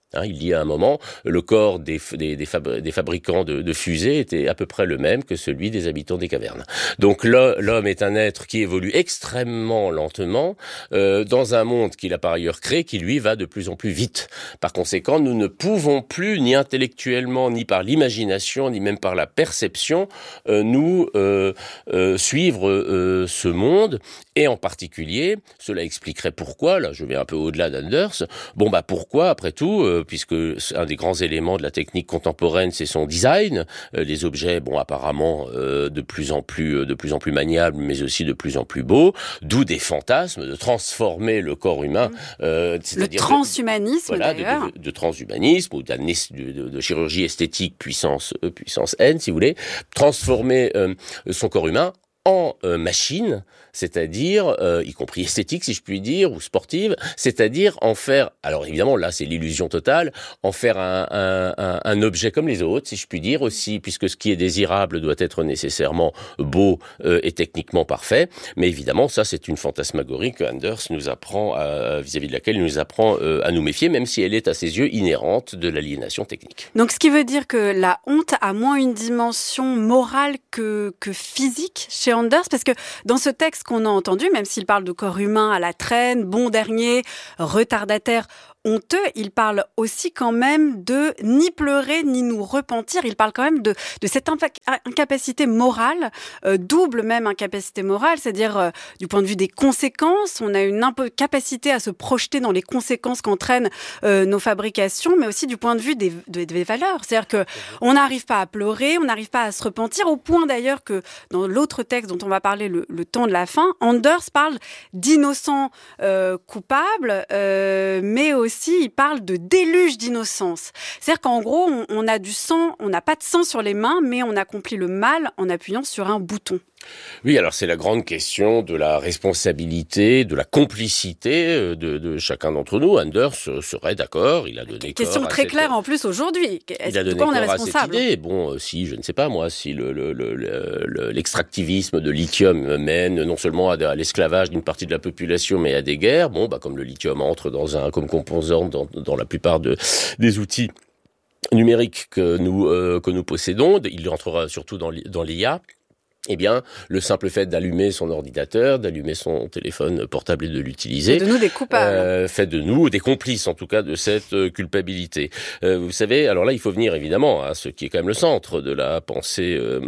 Hein, il y a un moment, le corps des, des, des, fabri- des fabricants de, de fusées était à peu près le même que celui des habitants des cavernes. Donc l'homme est un être qui évolue extrêmement lentement euh, dans un monde qu'il a par ailleurs créé, qui lui va de plus en plus vite. Par conséquent, nous ne pouvons plus, ni intellectuellement, ni par l'imagination, ni même par la perception, euh, nous euh, euh, suivre euh, ce monde. Et en particulier, cela expliquerait pourquoi, là je vais un peu au-delà d'Anders, bon bah pourquoi après tout euh, puisque un des grands éléments de la technique contemporaine, c'est son design. Euh, les objets, bon, apparemment, euh, de plus en plus, de plus en plus maniables, mais aussi de plus en plus beaux. D'où des fantasmes de transformer le corps humain, euh, c'est-à-dire le transhumanisme, de, voilà, d'ailleurs, de, de, de transhumanisme ou de, de, de chirurgie esthétique puissance E, puissance N, si vous voulez, transformer euh, son corps humain en euh, machine, c'est-à-dire, euh, y compris esthétique si je puis dire, ou sportive, c'est-à-dire en faire, alors évidemment là c'est l'illusion totale, en faire un, un, un, un objet comme les autres, si je puis dire aussi, puisque ce qui est désirable doit être nécessairement beau euh, et techniquement parfait, mais évidemment ça c'est une fantasmagorie que Anders nous apprend, à, vis-à-vis de laquelle il nous apprend euh, à nous méfier, même si elle est à ses yeux inhérente de l'aliénation technique. Donc ce qui veut dire que la honte a moins une dimension morale que, que physique chez Anders, parce que dans ce texte qu'on a entendu, même s'il parle de corps humain à la traîne, bon dernier, retardataire, honteux, il parle aussi quand même de ni pleurer ni nous repentir. Il parle quand même de, de cette incapacité morale, euh, double même incapacité morale, c'est-à-dire euh, du point de vue des conséquences, on a une incapacité à se projeter dans les conséquences qu'entraînent euh, nos fabrications, mais aussi du point de vue des, des, des valeurs. C'est-à-dire que on n'arrive pas à pleurer, on n'arrive pas à se repentir, au point d'ailleurs que dans l'autre texte dont on va parler, le, le temps de la fin, Anders parle d'innocents euh, coupables, euh, mais aussi Aussi, il parle de déluge d'innocence. C'est-à-dire qu'en gros, on, on a du sang, on n'a pas de sang sur les mains, mais on accomplit le mal en appuyant sur un bouton. Oui, alors c'est la grande question de la responsabilité, de la complicité de, de chacun d'entre nous. Anders serait d'accord, il a donné corps question très cette... claire en plus aujourd'hui. Est-ce il a donné corps à cette idée. Bon, si, je ne sais pas moi, si le, le, le, le, l'extractivisme de lithium mène non seulement à, à l'esclavage d'une partie de la population, mais à des guerres, bon, bah comme le lithium entre dans un comme composant dans, dans la plupart de, des outils numériques que nous euh, que nous possédons, il entrera surtout dans, dans l'I A. Eh bien, le simple fait d'allumer son ordinateur, d'allumer son téléphone portable et de l'utiliser, fait de nous des coupables, euh, fait de nous des complices, en tout cas, de cette euh, culpabilité. Euh, vous savez, alors là, il faut venir évidemment à ce qui est quand même le centre de la pensée euh,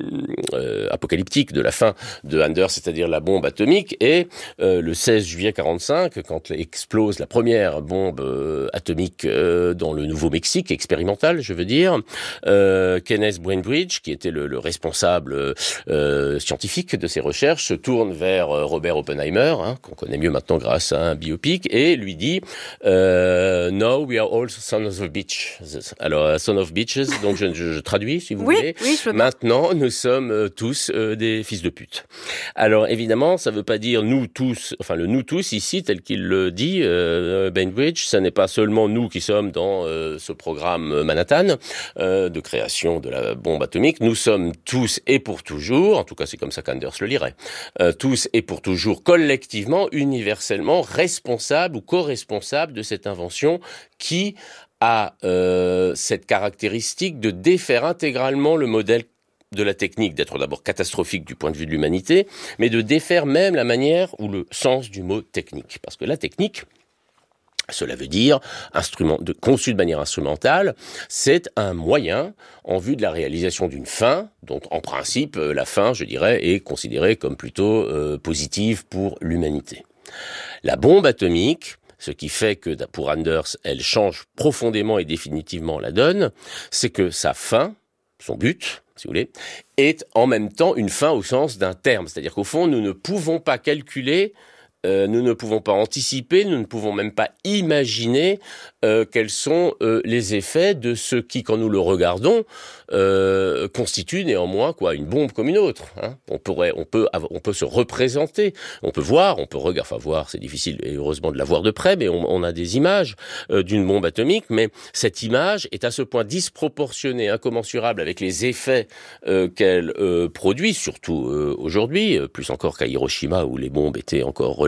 euh, apocalyptique de la fin de Anders, c'est-à-dire la bombe atomique. Et euh, le seize juillet quarante-cinq, quand explose la première bombe euh, atomique euh, dans le Nouveau-Mexique, expérimentale, je veux dire, euh, Kenneth Bainbridge, qui était le, le responsable euh, Euh, scientifique de ses recherches, se tourne vers euh, Robert Oppenheimer, hein, qu'on connaît mieux maintenant grâce à un biopic, et lui dit euh, "Now we are all sons of bitches." Alors, son of bitches, donc je, je, je traduis si vous oui, voulez. Oui, je maintenant, nous sommes euh, tous euh, des fils de pute. Alors, évidemment, ça veut pas dire nous tous, enfin le nous tous ici, tel qu'il le dit, euh, Bainbridge, ce n'est pas seulement nous qui sommes dans euh, ce programme Manhattan euh, de création de la bombe atomique, nous sommes tous et pour toujours, en tout cas c'est comme ça qu'Anders le lirait, euh, tous et pour toujours, collectivement, universellement, responsables ou co-responsables de cette invention qui a euh, cette caractéristique de défaire intégralement le modèle de la technique, d'être d'abord catastrophique du point de vue de l'humanité, mais de défaire même la manière ou le sens du mot technique. Parce que la technique, cela veut dire, instrument de, conçu de manière instrumentale, c'est un moyen en vue de la réalisation d'une fin, dont en principe la fin, je dirais, est considérée comme plutôt euh, positive pour l'humanité. La bombe atomique, ce qui fait que pour Anders, elle change profondément et définitivement la donne, c'est que sa fin, son but, si vous voulez, est en même temps une fin au sens d'un terme. C'est-à-dire qu'au fond, nous ne pouvons pas calculer Euh, nous ne pouvons pas anticiper, nous ne pouvons même pas imaginer euh, quels sont euh, les effets de ce qui, quand nous le regardons, euh, constitue néanmoins quoi une bombe comme une autre. Hein. On pourrait, on peut, on peut se représenter, on peut voir, on peut regarder, enfin voir, c'est difficile et heureusement de la voir de près, mais on, on a des images euh, d'une bombe atomique, mais cette image est à ce point disproportionnée, incommensurable avec les effets euh, qu'elle euh, produit, surtout euh, aujourd'hui, plus encore qu'à Hiroshima où les bombes étaient encore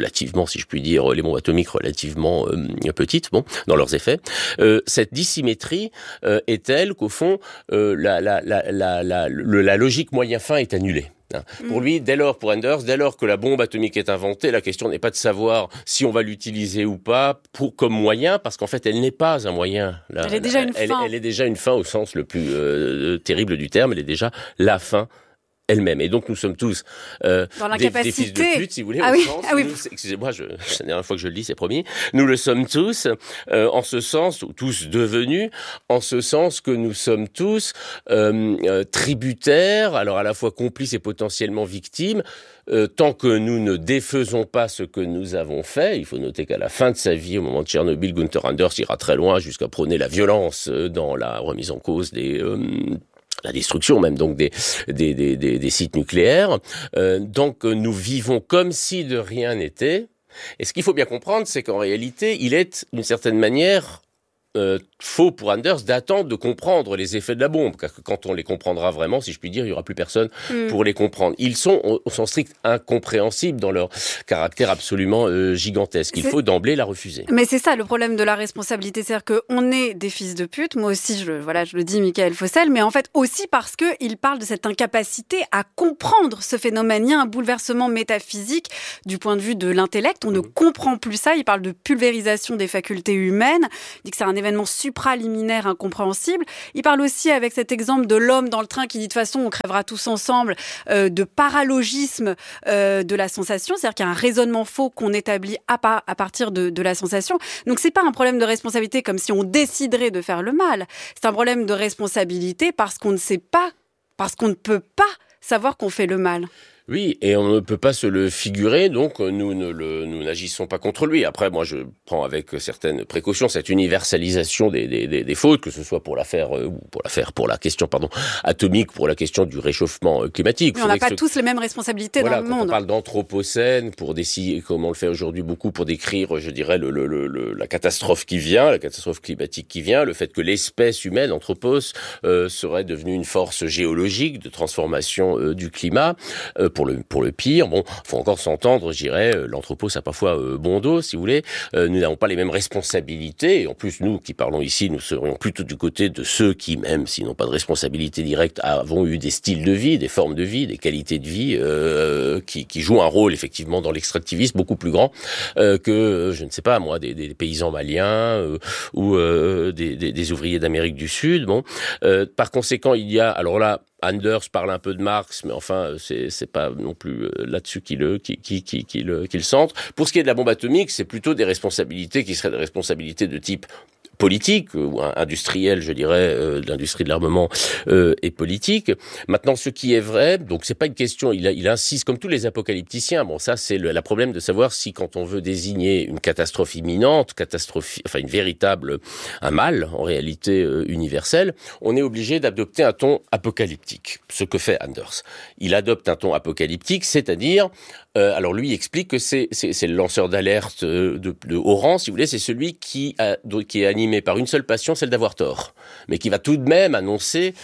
relativement, si je puis dire, les bombes atomiques relativement euh, petites, bon, dans leurs effets. Euh, cette dissymétrie euh, est telle qu'au fond, euh, la, la, la, la, la, le, la logique moyen-fin est annulée. Mmh. Pour lui, dès lors, pour Anders, dès lors que la bombe atomique est inventée, la question n'est pas de savoir si on va l'utiliser ou pas pour, comme moyen, parce qu'en fait, elle n'est pas un moyen. Là, elle est déjà là, une elle, fin. Elle est déjà une fin au sens le plus euh, terrible du terme. Elle est déjà la fin elle-même. Et donc, nous sommes tous euh, des, des fils de pute, si vous voulez, ah au oui, sens, ah oui. nous, excusez-moi, je, c'est la dernière fois que je le dis, c'est promis, nous le sommes tous, euh, en ce sens, ou tous devenus, en ce sens que nous sommes tous euh, euh, tributaires, alors à la fois complices et potentiellement victimes, Euh, tant que nous ne défaisons pas ce que nous avons fait. Il faut noter qu'à la fin de sa vie, au moment de Tchernobyl, Gunther Anders ira très loin jusqu'à prôner la violence dans la remise en cause des... Euh, la destruction même donc des des des des, des sites nucléaires. Euh, donc nous vivons comme si de rien n'était. Et ce qu'il faut bien comprendre, c'est qu'en réalité, il est d'une certaine manière Euh, faux pour Anders d'attendre de comprendre les effets de la bombe, car quand on les comprendra vraiment, si je puis dire, il y aura plus personne mmh. pour les comprendre. Ils sont au sens strict incompréhensibles dans leur caractère absolument euh, gigantesque. Il c'est... faut d'emblée la refuser. Mais c'est ça le problème de la responsabilité, c'est-à-dire qu'on est des fils de pute. Moi aussi, je voilà, je le dis, Michael Fossel, mais en fait aussi parce que il parle de cette incapacité à comprendre ce phénomène. Il y a un bouleversement métaphysique du point de vue de l'intellect. On mmh. ne comprend plus ça. Il parle de pulvérisation des facultés humaines. Il dit que c'est un événement supraliminaire incompréhensible. Il parle aussi avec cet exemple de l'homme dans le train qui dit de toute façon on crèvera tous ensemble, euh, de paralogisme euh, de la sensation, c'est-à-dire qu'il y a un raisonnement faux qu'on établit à, par, à partir de, de la sensation. Donc c'est pas un problème de responsabilité comme si on déciderait de faire le mal. C'est un problème de responsabilité parce qu'on ne sait pas, parce qu'on ne peut pas savoir qu'on fait le mal. Oui, et on ne peut pas se le figurer, donc nous ne le, nous n'agissons pas contre lui. Après, moi, je prends avec certaines précautions cette universalisation des, des, des, des fautes, que ce soit pour l'affaire, euh, ou pour l'affaire, pour la question, pardon, atomique, pour la question du réchauffement climatique. Mais on n'a pas ce... tous les mêmes responsabilités voilà, dans le monde. Quand on parle d'anthropocène, pour décider, comme on le fait aujourd'hui beaucoup, pour décrire, je dirais, le, le, le, la catastrophe qui vient, la catastrophe climatique qui vient, le fait que l'espèce humaine, anthropos, euh, serait devenue une force géologique de transformation euh, du climat, euh, pour le pour le pire. Bon, faut encore s'entendre, je dirais, euh, l'anthropos a parfois euh, bon dos, si vous voulez. Euh, nous n'avons pas les mêmes responsabilités. Et en plus, nous qui parlons ici, nous serions plutôt du côté de ceux qui, même s'ils n'ont pas de responsabilité directe, avons eu des styles de vie, des formes de vie, des qualités de vie euh, qui, qui jouent un rôle effectivement dans l'extractivisme beaucoup plus grand euh, que, je ne sais pas moi, des, des paysans maliens euh, ou euh, des, des, des ouvriers d'Amérique du Sud. Bon, euh, par conséquent, il y a, alors là, Anders parle un peu de Marx, mais enfin, c'est, c'est pas non plus là-dessus qu'il le, qu'il, qu'il, qu'il, qu'il, qu'il centre. Pour ce qui est de la bombe atomique, c'est plutôt des responsabilités qui seraient des responsabilités de type politique ou industriel, je dirais, euh, de l'industrie de l'armement euh, et politique. Maintenant, ce qui est vrai, donc c'est pas une question, il, a, il insiste, comme tous les apocalypticiens, bon ça c'est le la problème de savoir si quand on veut désigner une catastrophe imminente, catastrophe, enfin une véritable, un mal en réalité euh, universel, on est obligé d'adopter un ton apocalyptique, ce que fait Anders. Il adopte un ton apocalyptique, c'est-à-dire, euh, alors lui il explique que c'est, c'est, c'est le lanceur d'alerte de, de, de haut rang, si vous voulez, c'est celui qui, a, qui est animé par une seule passion, celle d'avoir tort, mais qui va tout de même annoncer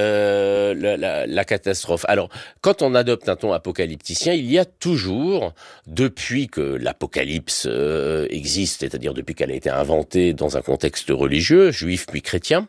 euh, la, la, la catastrophe. Alors, quand on adopte un ton apocalypticien, il y a toujours, depuis que l'apocalypse euh, existe, c'est-à-dire depuis qu'elle a été inventée dans un contexte religieux, juif puis chrétien,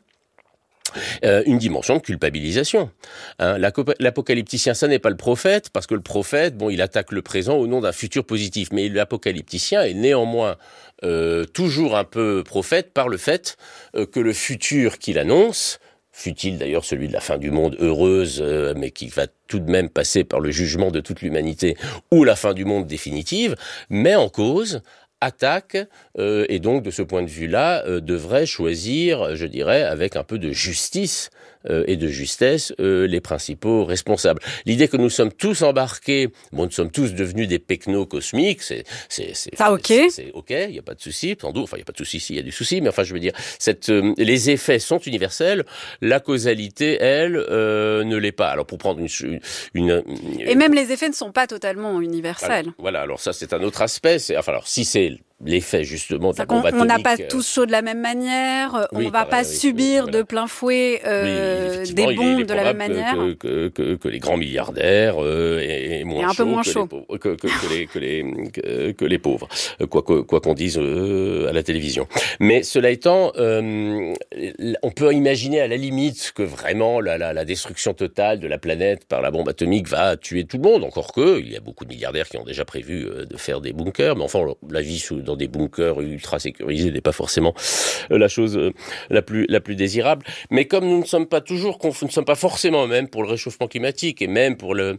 Euh, une dimension de culpabilisation. Hein, l'apocalypticien, ça n'est pas le prophète, parce que le prophète, bon, il attaque le présent au nom d'un futur positif, mais l'apocalypticien est néanmoins euh, toujours un peu prophète par le fait euh, que le futur qu'il annonce, fut-il d'ailleurs celui de la fin du monde heureuse, euh, mais qui va tout de même passer par le jugement de toute l'humanité, ou la fin du monde définitive, met en cause attaque, euh, et donc de ce point de vue-là, euh, devrait choisir, je dirais, avec un peu de justice euh, et de justesse, euh, les principaux responsables. L'idée que nous sommes tous embarqués, bon, nous sommes tous devenus des pecnos cosmiques, c'est c'est c'est ça, ok, c'est, c'est ok, il y a pas de souci, sans doute, enfin il y a pas de souci, s'il y a du souci, mais enfin je veux dire, cette euh, les effets sont universels, la causalité, elle, euh, ne l'est pas. Alors pour prendre une, une, une et même les effets ne sont pas totalement universels. Alors, voilà, alors ça c'est un autre aspect. C'est, enfin alors si c'est l'effet justement de la bombe atomique. On n'a pas tous chaud de la même manière, oui, on ne va pas oui, subir oui, voilà. de plein fouet euh, oui, des bombes de la même manière. Que, que, que, que les grands milliardaires euh, et, et moins et un chaud peu moins que, chaud. Les, que, que, que, les, que, les, que, que les pauvres, quoi, quoi, quoi qu'on dise euh, à la télévision. Mais cela étant, euh, on peut imaginer à la limite que vraiment la, la, la destruction totale de la planète par la bombe atomique va tuer tout le monde, encore que il y a beaucoup de milliardaires qui ont déjà prévu euh, de faire des bunkers, mais enfin la vie sous, dans des bunkers ultra sécurisés n'est pas forcément la chose la plus la plus désirable. Mais comme nous ne sommes pas toujours, nous ne sommes pas forcément même pour le réchauffement climatique et même pour le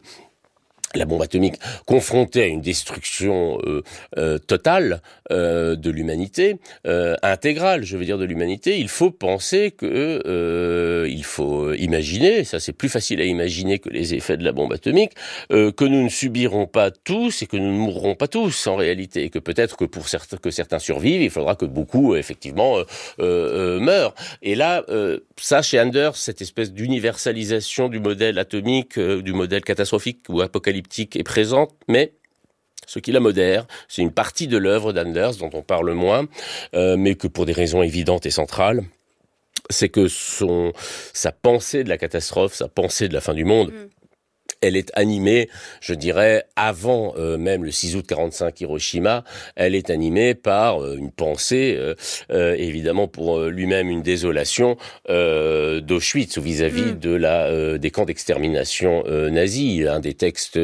la bombe atomique confrontée à une destruction euh, euh, totale euh, de l'humanité, euh, intégrale, je veux dire de l'humanité, il faut penser que, euh, il faut imaginer, ça c'est plus facile à imaginer que les effets de la bombe atomique, euh, que nous ne subirons pas tous et que nous ne mourrons pas tous en réalité, et que peut-être que pour certains, que certains survivent, il faudra que beaucoup effectivement euh, euh, meurent. Et là, euh, ça chez Anders, cette espèce d'universalisation du modèle atomique, euh, du modèle catastrophique ou apocalyptique est présente, mais ce qui la modère, c'est une partie de l'œuvre d'Anders dont on parle moins, euh, mais que pour des raisons évidentes et centrales, c'est que son, sa pensée de la catastrophe, sa pensée de la fin du monde, mmh. elle est animée, je dirais, avant euh, même le six août quarante-cinq Hiroshima, elle est animée par euh, une pensée, euh, euh, évidemment pour euh, lui-même une désolation euh, d'Auschwitz vis-à-vis mmh. de la euh, des camps d'extermination euh, nazis. Un des textes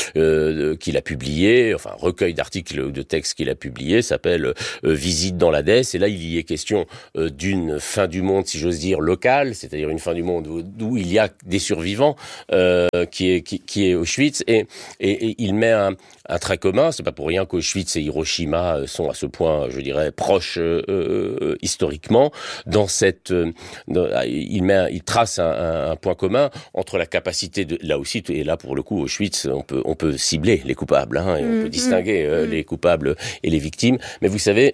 euh, qu'il a publié, enfin un recueil d'articles ou de textes qu'il a publié, s'appelle euh, Visite dans l'Hadès. Et là, il y est question euh, d'une fin du monde, si j'ose dire, locale, c'est-à-dire une fin du monde où, où il y a des survivants, euh, qui est Qui, qui est Auschwitz, et, et, et il met un, un trait commun. C'est pas pour rien qu'Auschwitz et Hiroshima sont à ce point, je dirais, proches euh, euh, historiquement. Dans cette, euh, dans, il met, un, il trace un, un, un point commun entre la capacité de, là aussi, et là pour le coup, Auschwitz, on peut, on peut cibler les coupables, hein, et on mmh, peut distinguer euh, mmh. les coupables et les victimes. Mais vous savez.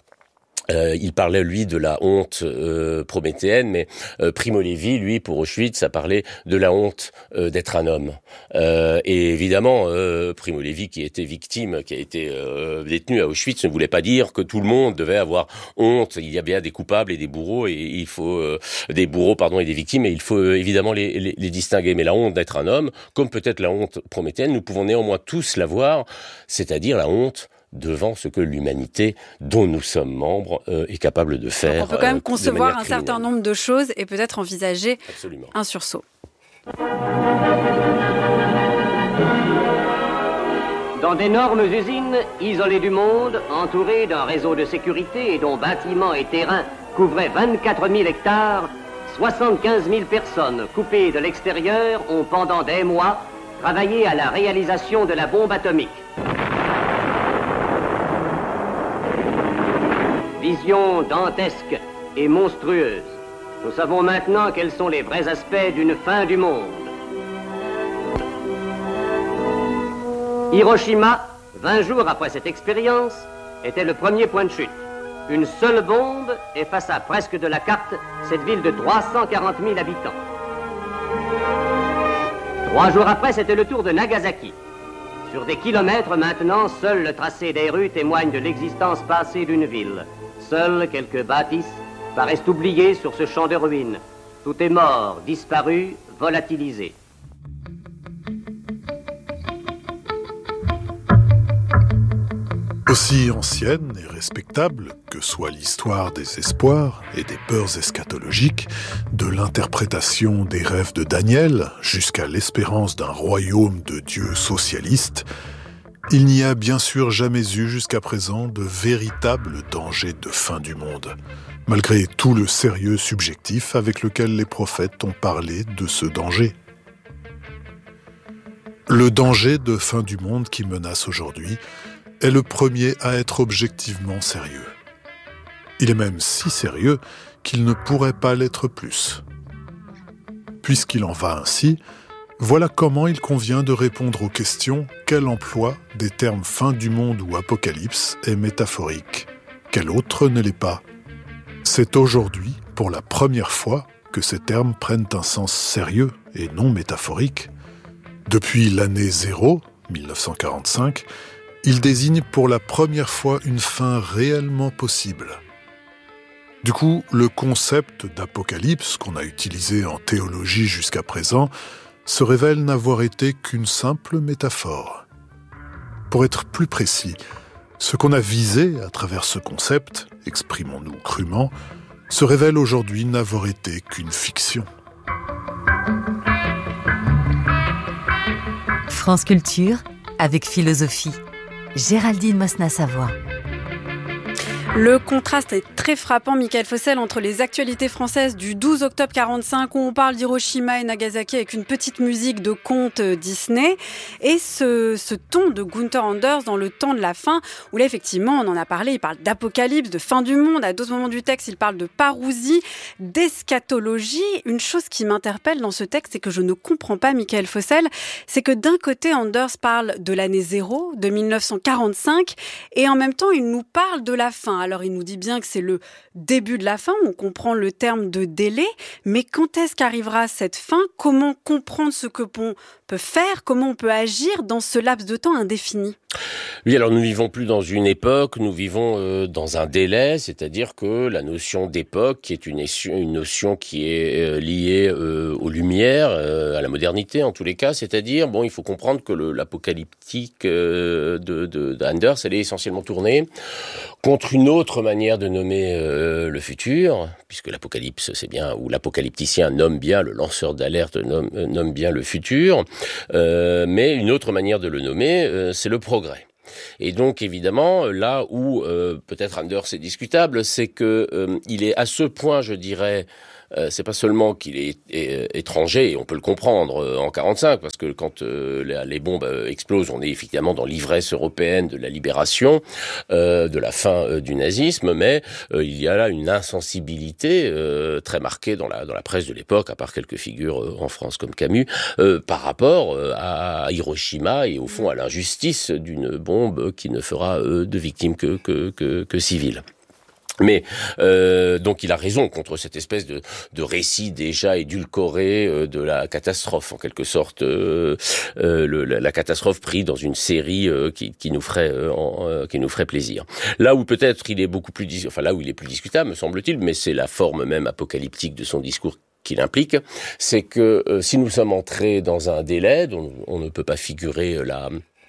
Euh, il parlait, lui, de la honte euh, prométhéenne, mais euh, Primo Levi, lui, pour Auschwitz, a parlé de la honte euh, d'être un homme. Euh, et évidemment, euh, Primo Levi, qui était victime, qui a été euh, détenu à Auschwitz, ne voulait pas dire que tout le monde devait avoir honte. Il y a bien des coupables et des bourreaux, et il faut euh, des bourreaux, pardon, et des victimes, et il faut euh, évidemment les, les, les distinguer. Mais la honte d'être un homme, comme peut-être la honte prométhéenne, nous pouvons néanmoins tous l'avoir, c'est-à-dire la honte devant ce que l'humanité, dont nous sommes membres, euh, est capable de faire. Donc on peut quand même euh, concevoir un certain nombre de choses et peut-être envisager Absolument. un sursaut. Dans d'énormes usines, isolées du monde, entourées d'un réseau de sécurité et dont bâtiments et terrains couvraient vingt-quatre mille hectares, soixante-quinze mille personnes coupées de l'extérieur ont pendant des mois travaillé à la réalisation de la bombe atomique. Vision dantesque et monstrueuse. Nous savons maintenant quels sont les vrais aspects d'une fin du monde. Hiroshima, vingt jours après cette expérience, était le premier point de chute. Une seule bombe effaça presque de la carte cette ville de trois cent quarante mille habitants. Trois jours après, c'était le tour de Nagasaki. Sur des kilomètres maintenant, seul le tracé des rues témoigne de l'existence passée d'une ville. Seules quelques bâtisses paraissent oubliées sur ce champ de ruines. Tout est mort, disparu, volatilisé. Aussi ancienne et respectable que soit l'histoire des espoirs et des peurs eschatologiques, de l'interprétation des rêves de Daniel jusqu'à l'espérance d'un royaume de Dieu socialiste, il n'y a bien sûr jamais eu jusqu'à présent de véritable danger de fin du monde, malgré tout le sérieux subjectif avec lequel les prophètes ont parlé de ce danger. Le danger de fin du monde qui menace aujourd'hui est le premier à être objectivement sérieux. Il est même si sérieux qu'il ne pourrait pas l'être plus. Puisqu'il en va ainsi, voilà comment il convient de répondre aux questions quel emploi des termes fin du monde ou apocalypse est métaphorique, quel autre ne l'est pas. C'est aujourd'hui, pour la première fois, que ces termes prennent un sens sérieux et non métaphorique. Depuis l'année zéro, mille neuf cent quarante-cinq, Il désigne pour la première fois une fin réellement possible. Du coup, le concept d'apocalypse qu'on a utilisé en théologie jusqu'à présent se révèle n'avoir été qu'une simple métaphore. Pour être plus précis, ce qu'on a visé à travers ce concept, exprimons-nous crûment, se révèle aujourd'hui n'avoir été qu'une fiction. France Culture, avec philosophie. Géraldine Mosna-Savoie. Le contraste est très frappant, Michael Fossel, entre les actualités françaises du douze octobre quarante-cinq, où on parle d'Hiroshima et Nagasaki avec une petite musique de conte Disney, et ce, ce ton de Gunther Anders dans Le temps de la fin, où là, effectivement, on en a parlé, il parle d'apocalypse, de fin du monde. À d'autres moments du texte, il parle de parousie, d'eschatologie. Une chose qui m'interpelle dans ce texte et que je ne comprends pas, Michael Fossel, c'est que d'un côté, Anders parle de l'année zéro, de mille neuf cent quarante-cinq, et en même temps, il nous parle de la fin. Alors, il nous dit bien que c'est le début de la fin, on comprend le terme de délai, mais quand est-ce qu'arrivera cette fin ? Comment comprendre ce que l'on peut faire ? Comment on peut agir dans ce laps de temps indéfini ? Oui, alors nous vivons plus dans une époque, nous vivons euh, dans un délai, c'est-à-dire que la notion d'époque, qui est une, une notion qui est euh, liée euh, aux Lumières, euh, à la modernité en tous les cas, c'est-à-dire, bon, il faut comprendre que le, l'apocalyptique euh, de, de, d'Anders, elle est essentiellement tournée contre une autre manière de nommer euh, le futur, puisque l'apocalypse, c'est bien, ou l'apocalypticien nomme bien, le lanceur d'alerte nomme, nomme bien le futur, euh, mais une autre manière de le nommer, euh, c'est le progrès. Et donc, évidemment, là où euh, peut-être Anders est discutable, c'est que euh, il est à ce point, je dirais, Euh, c'est pas seulement qu'il est, est étranger, et on peut le comprendre euh, en quarante-cinq, parce que quand euh, les, les bombes euh, explosent, on est effectivement dans l'ivresse européenne de la libération, euh, de la fin euh, du nazisme, mais euh, il y a là une insensibilité euh, très marquée dans la dans la presse de l'époque, à part quelques figures euh, en France comme Camus, euh, par rapport euh, à Hiroshima et au fond à l'injustice d'une bombe qui ne fera euh, de victimes que que que, que civiles. Mais euh, donc il a raison contre cette espèce de, de récit déjà édulcoré euh, de la catastrophe, en quelque sorte, euh, euh, le, la, la catastrophe prise dans une série euh, qui, qui nous ferait, euh, en, euh, qui nous ferait plaisir. Là où peut-être il est beaucoup plus, dis- enfin là où il est plus discutable, me semble-t-il, mais c'est la forme même apocalyptique de son discours qu'il implique, c'est que euh, si nous sommes entrés dans un délai dont on ne peut pas figurer la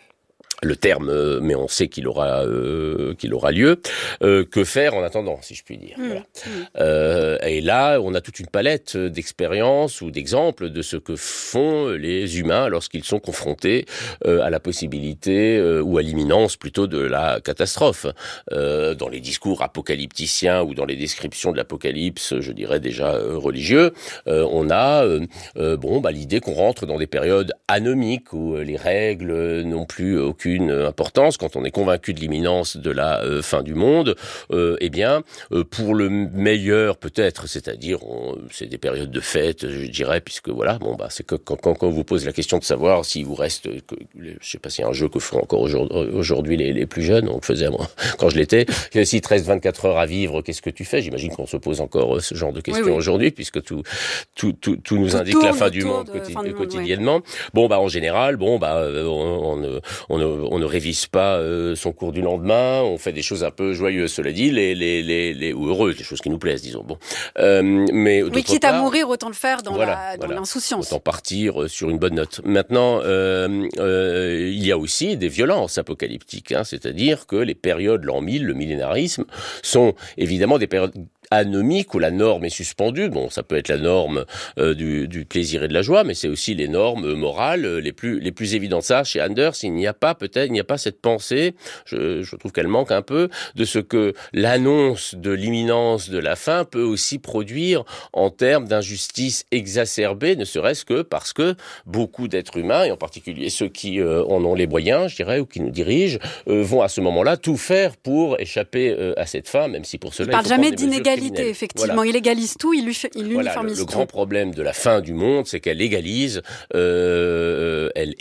le terme, mais on sait qu'il aura euh, qu'il aura lieu. Euh, que faire en attendant, si je puis dire. Mmh, voilà. Mmh. Euh, et là, on a toute une palette d'expériences ou d'exemples de ce que font les humains lorsqu'ils sont confrontés euh, à la possibilité euh, ou à l'imminence plutôt de la catastrophe. Euh, dans les discours apocalypticiens ou dans les descriptions de l'apocalypse, je dirais déjà euh, religieux, euh, on a euh, euh, bon bah l'idée qu'on rentre dans des périodes anomiques où les règles n'ont plus aucune importance, quand on est convaincu de l'imminence de la euh, fin du monde, euh, eh bien, euh, pour le meilleur peut-être, c'est-à-dire, on, c'est des périodes de fête, je dirais, puisque voilà, bon bah c'est que quand, quand, quand on vous pose la question de savoir s'il vous reste, que, je sais pas s'il y a un jeu que font encore aujourd'hui, aujourd'hui les, les plus jeunes, on le faisait moi, quand je l'étais, s'il te reste vingt-quatre heures à vivre, qu'est-ce que tu fais ? J'imagine qu'on se pose encore ce genre de questions oui, oui. aujourd'hui, puisque tout, tout, tout, tout nous tout indique la fin du monde, quotidi- fin du monde quotidiennement. Ouais. Bon bah en général, bon bah on, on, on, on on ne révise pas euh, son cours du lendemain, on fait des choses un peu joyeuses, cela dit, les, les, les, les, ou heureuses, les choses qui nous plaisent, disons. Bon, euh, mais oui, quitte part, à mourir, autant le faire dans, voilà, la, dans voilà. l'insouciance. Autant partir sur une bonne note. Maintenant, euh, euh, il y a aussi des violences apocalyptiques, hein, c'est-à-dire que les périodes l'an mille, le millénarisme, sont évidemment des périodes anomique où la norme est suspendue. Bon, ça peut être la norme euh, du, du plaisir et de la joie, mais c'est aussi les normes morales les plus les plus évidentes. Ça, chez Anders, il n'y a pas peut-être, il n'y a pas cette pensée. Je, je trouve qu'elle manque un peu de ce que l'annonce de l'imminence de la fin peut aussi produire en termes d'injustice exacerbée, ne serait-ce que parce que beaucoup d'êtres humains, et en particulier ceux qui euh, en ont les moyens, je dirais, ou qui nous dirigent, euh, vont à ce moment-là tout faire pour échapper euh, à cette fin, même si pour cela il, il parle faut jamais prendre des mesures d'inégalité. Effectivement, voilà. Il égalise tout, il, il uniformise voilà, le, le tout. grand problème de la fin du monde, c'est qu'elle égalise, euh, elle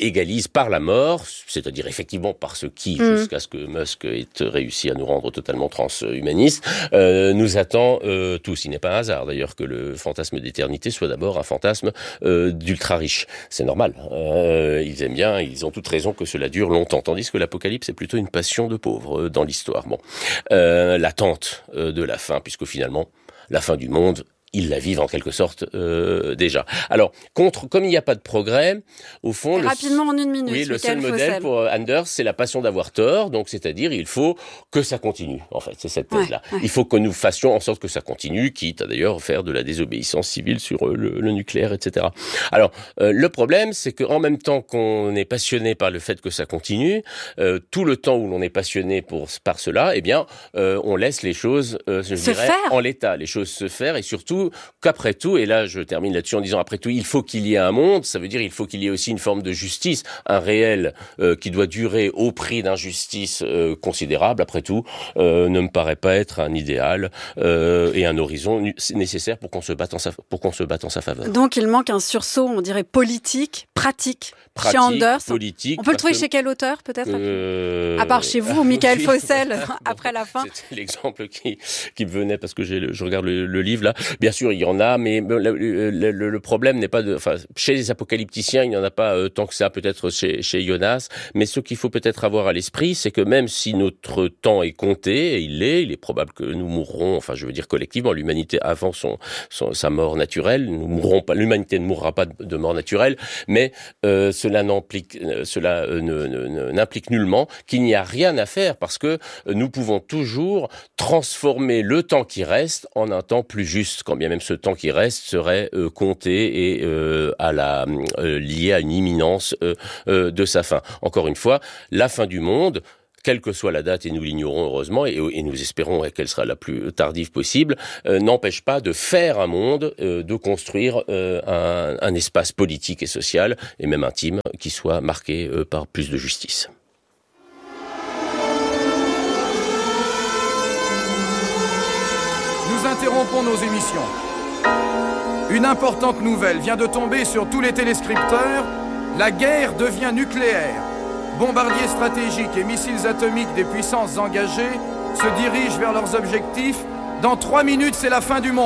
égalise par la mort, c'est-à-dire effectivement par ce qui, mmh. jusqu'à ce que Musk ait réussi à nous rendre totalement transhumanistes, euh, nous attend euh, tous. Il n'est pas un hasard d'ailleurs que le fantasme d'éternité soit d'abord un fantasme euh, d'ultra riche. C'est normal. Euh, ils aiment bien, ils ont toute raison que cela dure longtemps, tandis que l'apocalypse est plutôt une passion de pauvres euh, dans l'histoire. Bon, euh, l'attente euh, de la fin, puisque finalement la fin du monde, ils la vivent en quelque sorte euh, déjà. Alors, contre, comme il n'y a pas de progrès, au fond... Le, rapidement, en une minute. Oui, le seul modèle pour Anders, c'est la passion d'avoir tort. Donc, c'est-à-dire, il faut que ça continue, en fait. C'est cette thèse-là. Ouais, ouais. Il faut que nous fassions en sorte que ça continue, quitte à d'ailleurs faire de la désobéissance civile sur le, le nucléaire, et cetera. Alors, euh, le problème, c'est qu'en même temps qu'on est passionné par le fait que ça continue, euh, tout le temps où l'on est passionné pour, par cela, eh bien, euh, on laisse les choses, euh, je se dirais, faire. en l'état. Les choses se faire et surtout, qu'après tout, et là je termine là-dessus en disant après tout, il faut qu'il y ait un monde, ça veut dire il faut qu'il y ait aussi une forme de justice, un réel euh, qui doit durer au prix d'injustice euh, considérable, après tout, euh, ne me paraît pas être un idéal euh, et un horizon nécessaire pour qu'on se batte en sa, pour qu'on se batte en sa faveur. Donc il manque un sursaut, on dirait politique, pratique, pratique chez Anders. Politique. On peut le trouver que... chez quel auteur peut-être euh... À part chez vous, Michael oui. Fossel, après la fin. C'est l'exemple qui, qui me venait parce que j'ai le, je regarde le, le livre là. Bien sûr, il y en a, mais le, le, le, le problème n'est pas de, enfin, chez les apocalypticiens, il n'y en a pas euh, tant que ça, peut-être chez, chez Jonas. Mais ce qu'il faut peut-être avoir à l'esprit, c'est que même si notre temps est compté, et il l'est, il est probable que nous mourrons, enfin, je veux dire collectivement, l'humanité avant son, son sa mort naturelle, nous mourrons pas, l'humanité ne mourra pas de, de mort naturelle, mais euh, cela n'implique, euh, cela euh, ne, ne, ne, n'implique nullement qu'il n'y a rien à faire parce que euh, nous pouvons toujours transformer le temps qui reste en un temps plus juste, quand bien même ce temps qui reste serait euh, compté et euh, à la euh, lié à une imminence euh, euh, de sa fin. Encore une fois, la fin du monde, quelle que soit la date, et nous l'ignorons heureusement, et, et nous espérons qu'elle sera la plus tardive possible, euh, n'empêche pas de faire un monde, euh, de construire euh, un, un espace politique et social, et même intime, qui soit marqué euh, par plus de justice. Nous interrompons nos émissions. Une importante nouvelle vient de tomber sur tous les téléscripteurs. La guerre devient nucléaire. Bombardiers stratégiques et missiles atomiques des puissances engagées se dirigent vers leurs objectifs. Dans trois minutes, c'est la fin du monde.